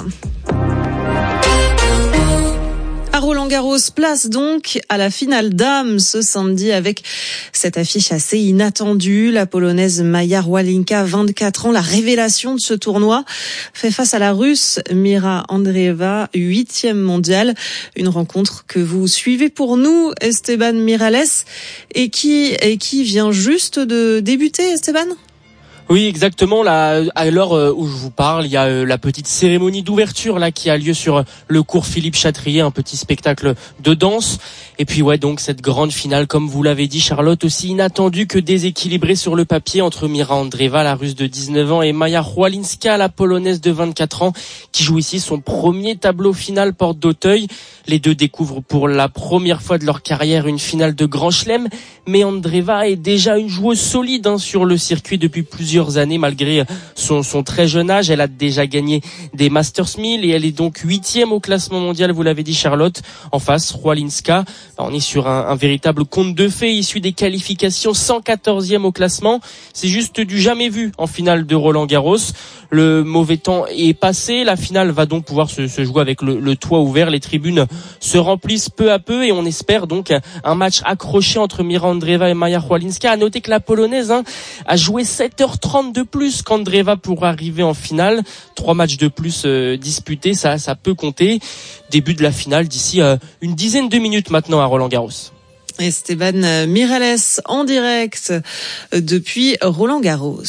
E: À Roland-Garros, place donc à la finale dames ce samedi avec cette affiche assez inattendue. La Polonaise Maja Rwalinka, 24 ans, la révélation de ce tournoi, fait face à la Russe Mira Andreeva, 8e mondiale. Une rencontre que vous suivez pour nous, Esteban Miralles, et qui vient juste de débuter, Esteban ?
F: Oui, exactement. Là, à l'heure où je vous parle, il y a la petite cérémonie d'ouverture là qui a lieu sur le cours Philippe Chatrier, un petit spectacle de danse. Et puis donc cette grande finale, comme vous l'avez dit Charlotte, aussi inattendue que déséquilibrée sur le papier entre Mira Andreeva, la Russe de 19 ans, et Maja Rwalinka, la Polonaise de 24 ans, qui joue ici son premier tableau final porte d'Auteuil. Les deux découvrent pour la première fois de leur carrière une finale de Grand Chelem, mais Andreeva est déjà une joueuse solide sur le circuit depuis plusieurs plusieurs années malgré son très jeune âge. Elle a déjà gagné des Masters 1000 et elle est donc 8e au classement mondial, vous l'avez dit Charlotte. En face, Rwalinska, on est sur un véritable conte de fées issu des qualifications, 114e au classement. C'est juste du jamais vu en finale de Roland-Garros. Le mauvais temps est passé, la finale va donc pouvoir se jouer avec le toit ouvert. Les tribunes se remplissent peu à peu et on espère donc un match accroché entre Mira Andreeva et Maja Rwalinska. À noter que la Polonaise a joué 7h30 de plus qu'Andreeva pour arriver en finale. 3 matchs de plus disputés, ça peut compter. Début de la finale d'ici une dizaine de minutes maintenant à Roland-Garros.
E: Esteban Miralles en direct depuis Roland-Garros.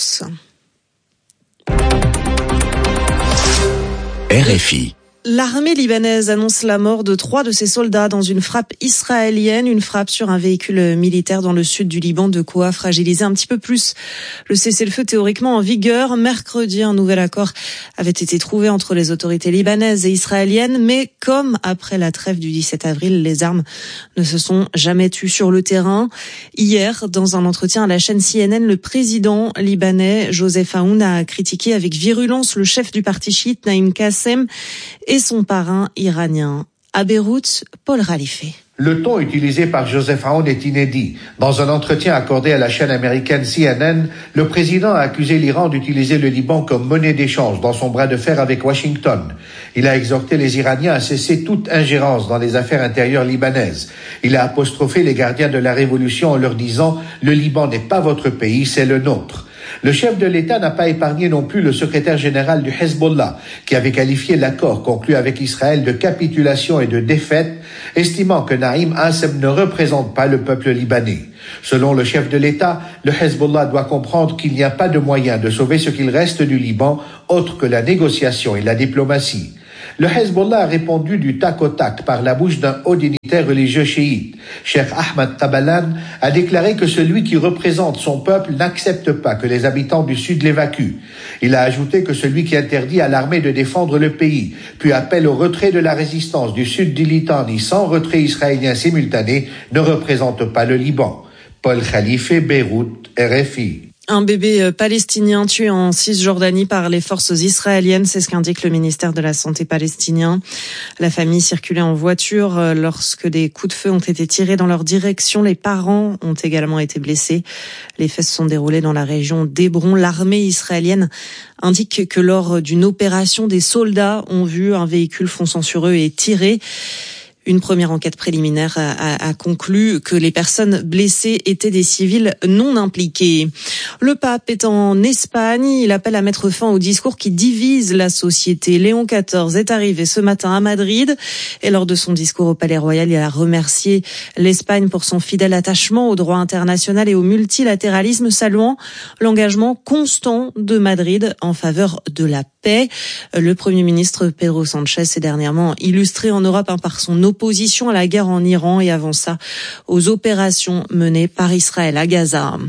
G: RFI.
E: L'armée libanaise annonce la mort de 3 de ses soldats dans une frappe israélienne, une frappe sur un véhicule militaire dans le sud du Liban, de quoi fragiliser un petit peu plus le cessez-le-feu théoriquement en vigueur. Mercredi, un nouvel accord avait été trouvé entre les autorités libanaises et israéliennes, mais comme après la trêve du 17 avril, les armes ne se sont jamais tues sur le terrain. Hier, dans un entretien à la chaîne CNN, le président libanais Joseph Aoun a critiqué avec virulence le chef du parti chiite Naïm Kassem et son parrain iranien. À Beyrouth, Paul Ralifé.
H: Le ton utilisé par Joseph Aoun est inédit. Dans un entretien accordé à la chaîne américaine CNN, le président a accusé l'Iran d'utiliser le Liban comme monnaie d'échange dans son bras de fer avec Washington. Il a exhorté les Iraniens à cesser toute ingérence dans les affaires intérieures libanaises. Il a apostrophé les gardiens de la révolution en leur disant « Le Liban n'est pas votre pays, c'est le nôtre ». Le chef de l'État n'a pas épargné non plus le secrétaire général du Hezbollah, qui avait qualifié l'accord conclu avec Israël de capitulation et de défaite, estimant que Naïm Qassem ne représente pas le peuple libanais. Selon le chef de l'État, le Hezbollah doit comprendre qu'il n'y a pas de moyen de sauver ce qu'il reste du Liban, autre que la négociation et la diplomatie. Le Hezbollah a répondu du tac au tac par la bouche d'un haut dignitaire religieux chiite. Cheikh Ahmad Tabalan a déclaré que celui qui représente son peuple n'accepte pas que les habitants du Sud l'évacuent. Il a ajouté que celui qui interdit à l'armée de défendre le pays, puis appelle au retrait de la résistance du Sud du Litani sans retrait israélien simultané, ne représente pas le Liban. Paul Khalife, Beyrouth, RFI.
E: Un bébé palestinien tué en Cisjordanie par les forces israéliennes, c'est ce qu'indique le ministère de la Santé palestinien. La famille circulait en voiture lorsque des coups de feu ont été tirés dans leur direction. Les parents ont également été blessés. Les faits se sont déroulés dans la région d'Hébron. L'armée israélienne indique que lors d'une opération, des soldats ont vu un véhicule fonçant sur eux et tiré. Une première enquête préliminaire a conclu que les personnes blessées étaient des civils non impliqués. Le pape est en Espagne. Il appelle à mettre fin au discours qui divise la société. Léon XIV est arrivé ce matin à Madrid et lors de son discours au Palais Royal, il a remercié l'Espagne pour son fidèle attachement au droit international et au multilatéralisme, saluant l'engagement constant de Madrid en faveur de la paix. Le Premier ministre Pedro Sánchez s'est dernièrement illustré en Europe par son opposition à la guerre en Iran et avant ça aux opérations menées par Israël à Gaza.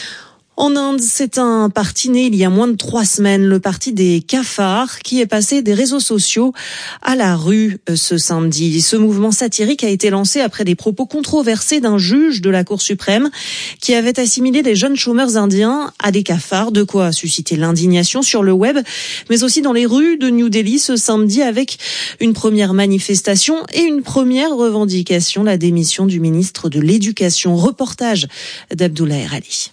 E: En Inde, c'est un parti né il y a moins de 3 semaines, le parti des cafards, qui est passé des réseaux sociaux à la rue ce samedi. Ce mouvement satirique a été lancé après des propos controversés d'un juge de la Cour suprême qui avait assimilé des jeunes chômeurs indiens à des cafards, de quoi susciter l'indignation sur le web, mais aussi dans les rues de New Delhi ce samedi avec une première manifestation et une première revendication, la démission du ministre de l'Éducation. Reportage d'Abdullah Erali.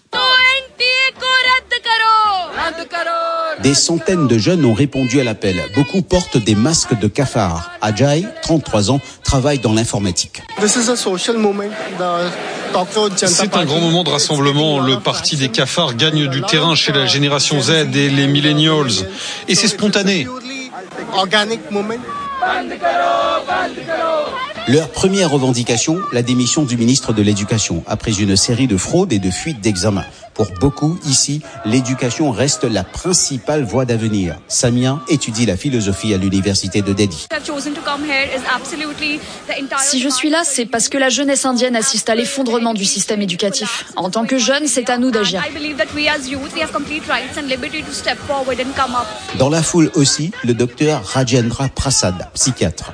J: Des centaines de jeunes ont répondu à l'appel. Beaucoup portent des masques de cafards. Ajay, 33 ans, travaille dans l'informatique.
K: C'est un grand moment de rassemblement. Le parti des cafards gagne du terrain chez la génération Z et les millennials. Et c'est spontané.
J: Leur première revendication, la démission du ministre de l'Éducation, après une série de fraudes et de fuites d'examens. Pour beaucoup, ici, l'éducation reste la principale voie d'avenir. Samia étudie la philosophie à l'université de Delhi.
L: Si je suis là, c'est parce que la jeunesse indienne assiste à l'effondrement du système éducatif. En tant que jeunes, c'est à nous d'agir.
J: Dans la foule aussi, le docteur Rajendra Prasad, psychiatre.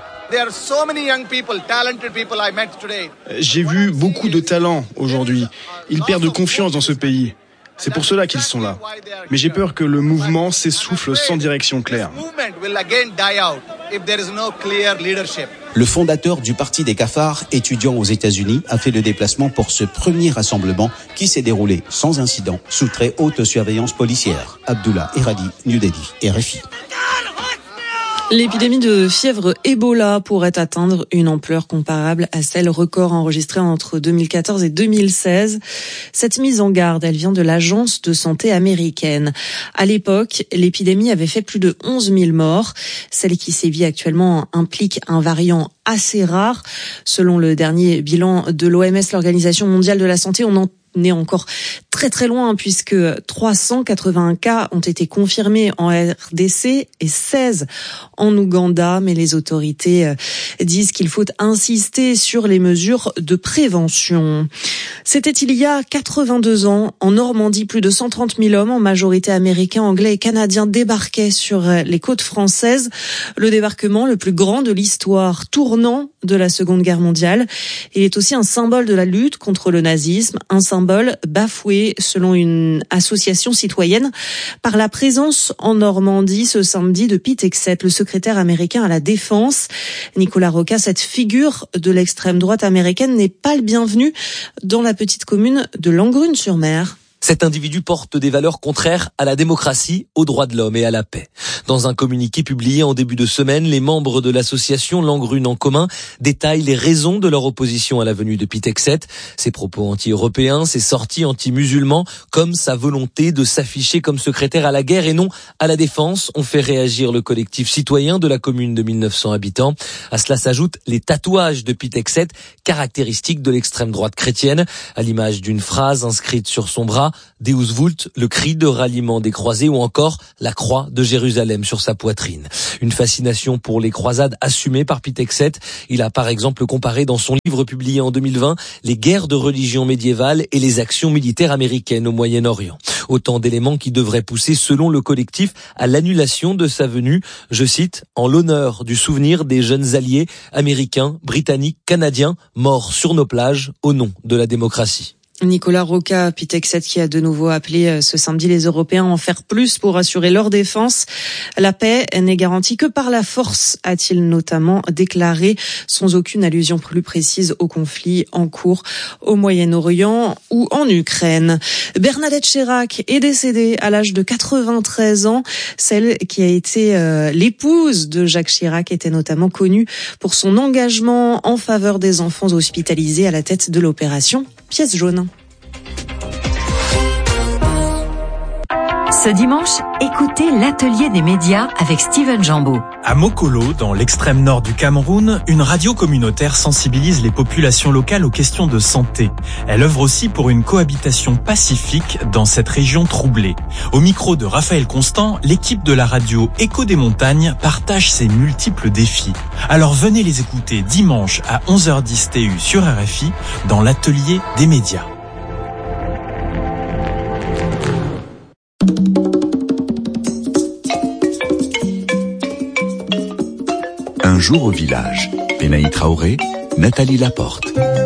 N: J'ai vu beaucoup de talents aujourd'hui. Ils perdent confiance dans ce pays.
G: C'est pour cela qu'ils sont là. Mais j'ai peur que le mouvement s'essouffle sans direction claire.
J: Le fondateur du Parti des cafards, étudiant aux États-Unis, a fait le déplacement pour ce premier rassemblement qui s'est déroulé sans incident, sous très haute surveillance policière. Abdullah Eradi, New Delhi, RFI.
E: L'épidémie de fièvre Ebola pourrait atteindre une ampleur comparable à celle record enregistrée entre 2014 et 2016. Cette mise en garde, elle vient de l'Agence de santé américaine. À l'époque, l'épidémie avait fait plus de 11 000 morts. Celle qui sévit actuellement implique un variant assez rare. Selon le dernier bilan de l'OMS, l'Organisation mondiale de la santé, on en est encore très loin puisque 380 cas ont été confirmés en RDC et 16 en Ouganda, mais les autorités disent qu'il faut insister sur les mesures de prévention. C'était il y a 82 ans, en Normandie, plus de 130 000 hommes, en majorité américains, anglais et canadiens, débarquaient sur les côtes françaises. Le débarquement le plus grand de l'histoire tournant de la Seconde Guerre mondiale. Il est aussi un symbole de la lutte contre le nazisme, un symbole bafoué selon une association citoyenne par la présence en Normandie ce samedi de Pete Hegseth, le secrétaire américain à la Défense. Nicolas Roca, cette figure de l'extrême droite américaine n'est pas le bienvenu dans la petite commune de Langrune-sur-Mer.
M: Cet individu porte des valeurs contraires à la démocratie, aux droits de l'homme et à la paix. Dans un communiqué publié en début de semaine, les membres de l'association Langrune en commun détaillent les raisons de leur opposition à la venue de Pete Hegseth. Ses propos anti-européens, ses sorties anti-musulmans, comme sa volonté de s'afficher comme secrétaire à la guerre et non à la défense, ont fait réagir le collectif citoyen de la commune de 1900 habitants. À cela s'ajoutent les tatouages de Pete Hegseth, caractéristiques de l'extrême droite chrétienne, à l'image d'une phrase inscrite sur son bras, Deus Vult, le cri de ralliement des croisés, ou encore la croix de Jérusalem sur sa poitrine. Une fascination pour les croisades assumée par Pete Hegseth. Il a par exemple comparé dans son livre publié en 2020 les guerres de religion médiévales et les actions militaires américaines au Moyen-Orient. Autant d'éléments qui devraient pousser, selon le collectif, à l'annulation de sa venue, je cite, en l'honneur du souvenir des jeunes alliés américains, britanniques, canadiens, morts sur nos plages au nom de la démocratie.
E: Nicolas Roca, Pete Hegseth, qui a de nouveau appelé ce samedi les Européens à en faire plus pour assurer leur défense. La paix n'est garantie que par la force, a-t-il notamment déclaré, sans aucune allusion plus précise au conflit en cours au Moyen-Orient ou en Ukraine. Bernadette Chirac est décédée à l'âge de 93 ans. Celle qui a été l'épouse de Jacques Chirac était notamment connue pour son engagement en faveur des enfants hospitalisés à la tête de l'opération Pièce jaune.
X: Ce dimanche, écoutez l'atelier des médias avec Steven Jambeau.
N: À Mokolo, dans l'extrême nord du Cameroun, une radio communautaire sensibilise les populations locales aux questions de santé. Elle œuvre aussi pour une cohabitation pacifique dans cette région troublée. Au micro de Raphaël Constant, l'équipe de la radio Écho des montagnes partage ses multiples défis. Alors venez les écouter dimanche à 11h10 TU sur RFI dans l'atelier des médias.
D: Un jour au village. Benaï Traoré, Nathalie Laporte.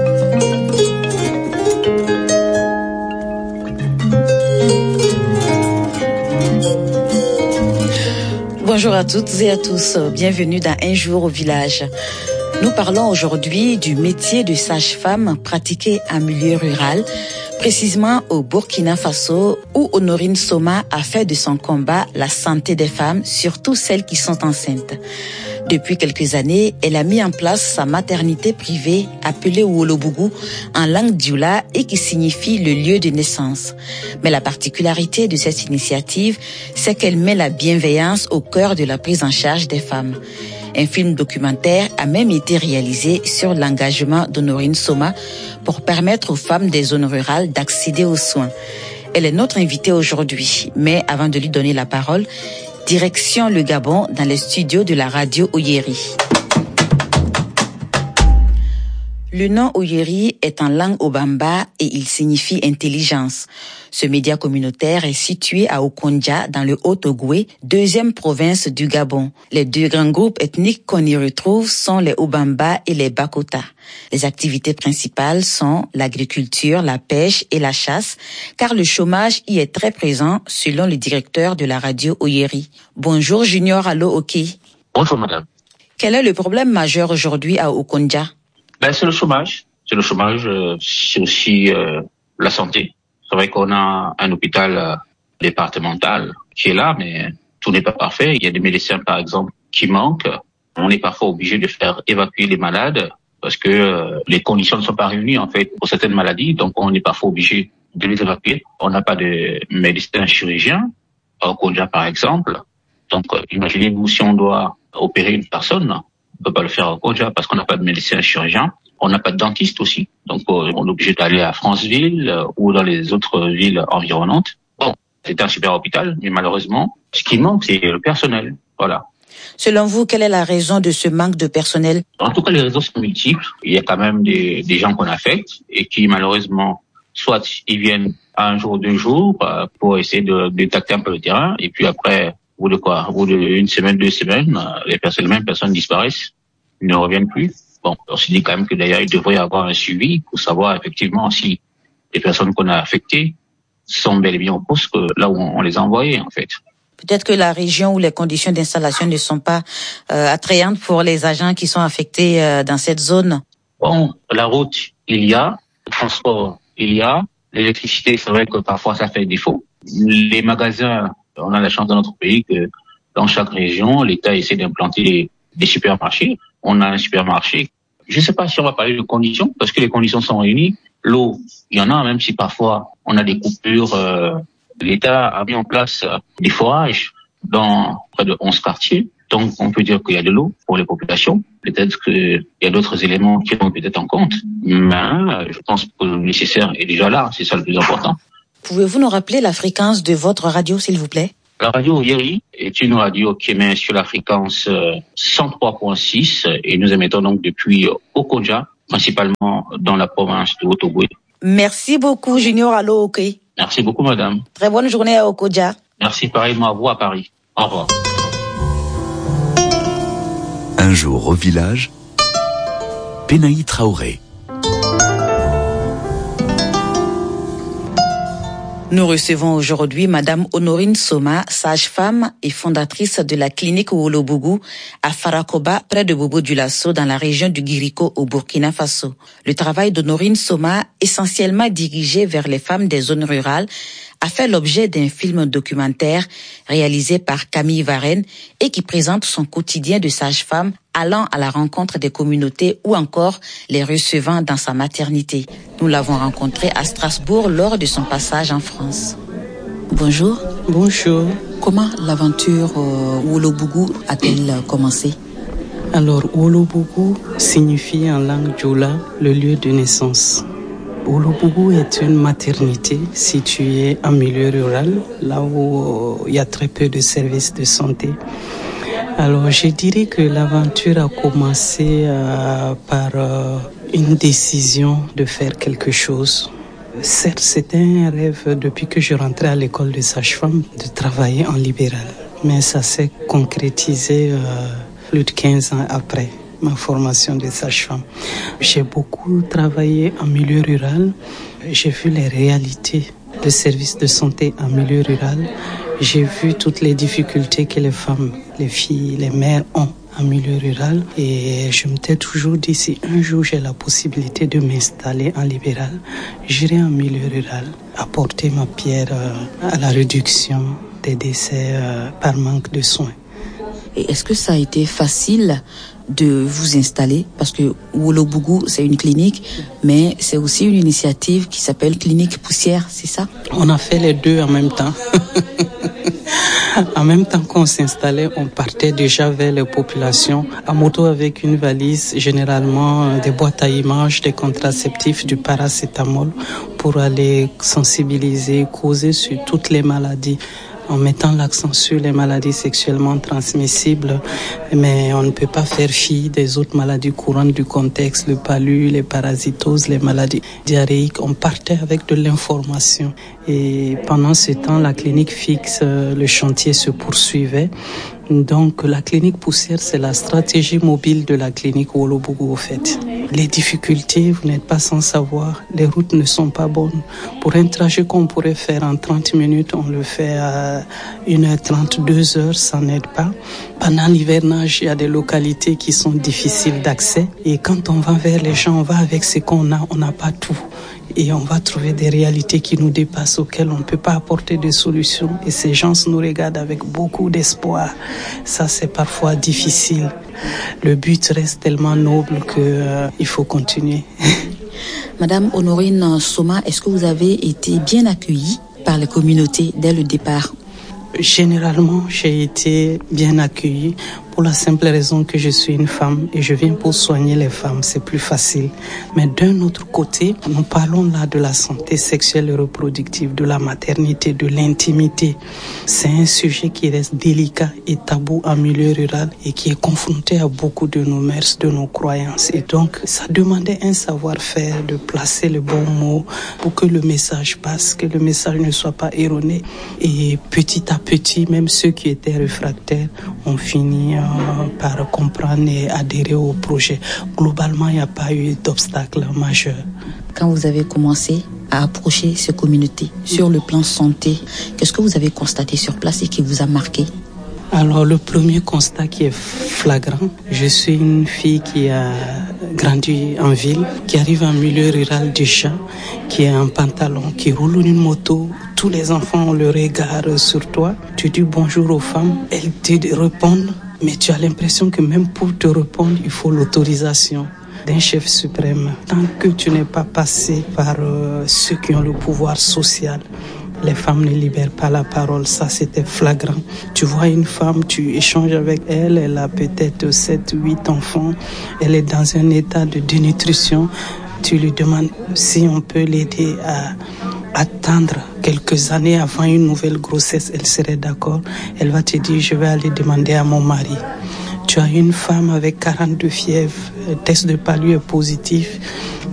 O: Bonjour à toutes et à tous. Bienvenue dans Un jour au village. Nous parlons aujourd'hui du métier de sage-femme pratiqué en milieu rural, précisément au Burkina Faso, où Honorine Soma a fait de son combat la santé des femmes, surtout celles qui sont enceintes. Depuis quelques années, elle a mis en place sa maternité privée appelée Wolobougou en langue dioula et qui signifie le lieu de naissance. Mais la particularité de cette initiative, c'est qu'elle met la bienveillance au cœur de la prise en charge des femmes. Un film documentaire a même été réalisé sur l'engagement d'Honorine Soma pour permettre aux femmes des zones rurales d'accéder aux soins. Elle est notre invitée aujourd'hui, mais avant de lui donner la parole, direction le Gabon dans les studios de la radio Oyeri. Le nom Oyeri est en langue obamba et il signifie intelligence. Ce média communautaire est situé à Okondja, dans le Haut-Ogooué, 2e province du Gabon. Les 2 grands groupes ethniques qu'on y retrouve sont les Obamba et les Bakota. Les activités principales sont l'agriculture, la pêche et la chasse, car le chômage y est très présent, selon le directeur de la radio Oyeri. Bonjour Junior Allo Oki.
P: Bonjour madame.
O: Quel est le problème majeur aujourd'hui à Okondja?
P: C'est le chômage. C'est aussi la santé. C'est vrai qu'on a un hôpital départemental qui est là, mais tout n'est pas parfait. Il y a des médecins, par exemple, qui manquent. On est parfois obligé de faire évacuer les malades parce que les conditions ne sont pas réunies, en fait, pour certaines maladies. Donc, on est parfois obligé de les évacuer. On n'a pas de médecin chirurgien, au Konja, par exemple. Donc, imaginez-vous si on doit opérer une personne, on peut pas le faire au Konja parce qu'on n'a pas de médecin chirurgien. On n'a pas de dentiste aussi. Donc, on est obligé d'aller à Franceville ou dans les autres villes environnantes. Bon, c'est un super hôpital, mais malheureusement, ce qui manque, c'est le personnel. Voilà.
O: Selon vous, quelle est la raison de ce manque de personnel?
P: En tout cas, les raisons sont multiples. Il y a quand même des gens qu'on affecte et qui, malheureusement, soit ils viennent un jour, 2 jours pour essayer de tacter un peu le terrain, et puis après, au bout d'une semaine, 2 semaines, les mêmes personnes disparaissent, ils ne reviennent plus. Bon, on se dit quand même que d'ailleurs, il devrait y avoir un suivi pour savoir effectivement si les personnes qu'on a affectées sont bel et bien au poste là où on les a envoyées, en fait.
O: Peut-être que la région où les conditions d'installation ne sont pas attrayantes pour les agents qui sont affectés dans cette zone.
P: Bon, la route, il y a. Le transport, il y a. L'électricité, c'est vrai que parfois ça fait défaut. Les magasins, on a la chance dans notre pays que dans chaque région, l'État essaie d'implanter des supermarchés. On a un supermarché. Je ne sais pas si on va parler de conditions, parce que les conditions sont réunies. L'eau, il y en a, même si parfois on a des coupures. L'État a mis en place des forages dans près de 11 quartiers. Donc, on peut dire qu'il y a de l'eau pour les populations. Peut-être qu'il y a d'autres éléments qui vont peut-être en compte. Mais je pense que le nécessaire est déjà là. C'est ça le plus important.
O: Pouvez-vous nous rappeler la fréquence de votre radio, s'il vous plaît?
P: La radio Oyeri est une radio qui émet sur la fréquence 103.6 et nous émettons donc depuis Okondja, principalement dans la province de Haut-Ogooué.
O: Merci beaucoup, Junior Allo OK.
P: Merci beaucoup, madame.
O: Très bonne journée à Okondja.
P: Merci pareillement à vous à Paris. Au revoir.
D: Un jour au village, Penaï Traoré.
O: Nous recevons aujourd'hui Madame Honorine Soma, sage-femme et fondatrice de la clinique Wolobougou à Farakoba, près de Bobo-Dioulasso, dans la région du Guiriko au Burkina Faso. Le travail d'Honorine Soma, essentiellement dirigé vers les femmes des zones rurales, a fait l'objet d'un film documentaire réalisé par Camille Varenne et qui présente son quotidien de sage-femme allant à la rencontre des communautés ou encore les recevant dans sa maternité. Nous l'avons rencontrée à Strasbourg lors de son passage en France. Bonjour.
Q: Bonjour.
O: Comment l'aventure Wolobougou a-t-elle commencé?
Q: Alors, Wolobougou signifie en langue djoula le lieu de naissance. Wolobougou est une maternité située en milieu rural, là où il y a très peu de services de santé. Alors, je dirais que l'aventure a commencé par une décision de faire quelque chose. Certes, c'était un rêve depuis que je rentrais à l'école de sage-femme de travailler en libéral. Mais ça s'est concrétisé plus de 15 ans après ma formation de sage-femme. J'ai beaucoup travaillé en milieu rural. J'ai vu les réalités de services de santé en milieu rural. J'ai vu toutes les difficultés que les femmes, les filles, les mères ont en milieu rural. Et je m'étais toujours dit, si un jour j'ai la possibilité de m'installer en libéral, j'irai en milieu rural, apporter ma pierre à la réduction des décès par manque de soins.
O: Et est-ce que ça a été facile de vous installer? Parce que Wolobougou, c'est une clinique, mais c'est aussi une initiative qui s'appelle Clinique Poussière, c'est ça?
Q: On a fait les deux en même temps. En même temps qu'on s'installait, on partait déjà vers les populations à moto avec une valise, généralement des boîtes à images, des contraceptifs, du paracétamol, pour aller sensibiliser, causer sur toutes les maladies en mettant l'accent sur les maladies sexuellement transmissibles, mais on ne peut pas faire fi des autres maladies courantes du contexte, le palu, les parasitoses, les maladies diarrhéiques. On partait avec de l'information et pendant ce temps, la clinique fixe, le chantier se poursuivait. Donc la clinique poussière, c'est la stratégie mobile de la clinique Wolobougou au fait. Les difficultés, vous n'êtes pas sans savoir, les routes ne sont pas bonnes. Pour un trajet qu'on pourrait faire en 30 minutes, on le fait à 1h30, 2h, ça n'aide pas. Pendant l'hivernage, il y a des localités qui sont difficiles d'accès et quand on va vers les gens, on va avec ce qu'on a, on n'a pas tout. Et on va trouver des réalités qui nous dépassent, auxquelles on ne peut pas apporter de solutions. Et ces gens nous regardent avec beaucoup d'espoir. Ça, c'est parfois difficile. Le but reste tellement noble qu'il faut continuer.
O: Madame Honorine Soma, est-ce que vous avez été bien accueillie par les communautés dès le départ?
Q: Généralement, j'ai été bien accueillie pour la simple raison que je suis une femme et je viens pour soigner les femmes, c'est plus facile. Mais d'un autre côté, nous parlons là de la santé sexuelle et reproductive, de la maternité, de l'intimité. C'est un sujet qui reste délicat et tabou en milieu rural et qui est confronté à beaucoup de nos mœurs, de nos croyances. Et donc, ça demandait un savoir-faire de placer le bon mot pour que le message passe, que le message ne soit pas erroné. Et petit à petit, même ceux qui étaient réfractaires ont fini par comprendre et adhérer au projet. Globalement, il n'y a pas eu d'obstacle majeur.
O: Quand vous avez commencé à approcher ces communautés sur le plan santé, qu'est-ce que vous avez constaté sur place et qui vous a marqué?
Q: Alors, le premier constat qui est flagrant, je suis une fille qui a grandi en ville, qui arrive en milieu rural déjà, qui est en pantalon, qui roule une moto. Tous les enfants ont le regard sur toi. Tu dis bonjour aux femmes, elles te répondent, mais tu as l'impression que même pour te répondre, il faut l'autorisation d'un chef suprême. Tant que tu n'es pas passé par ceux qui ont le pouvoir social, les femmes ne libèrent pas la parole. Ça, c'était flagrant. Tu vois une femme, tu échanges avec elle, elle a peut-être 7, 8 enfants, elle est dans un état de dénutrition. Tu lui demandes si on peut l'aider à attendre quelques années avant une nouvelle grossesse, elle serait d'accord. Elle va te dire, je vais aller demander à mon mari. Tu as une femme avec 42 fièvres, test de palu est positif.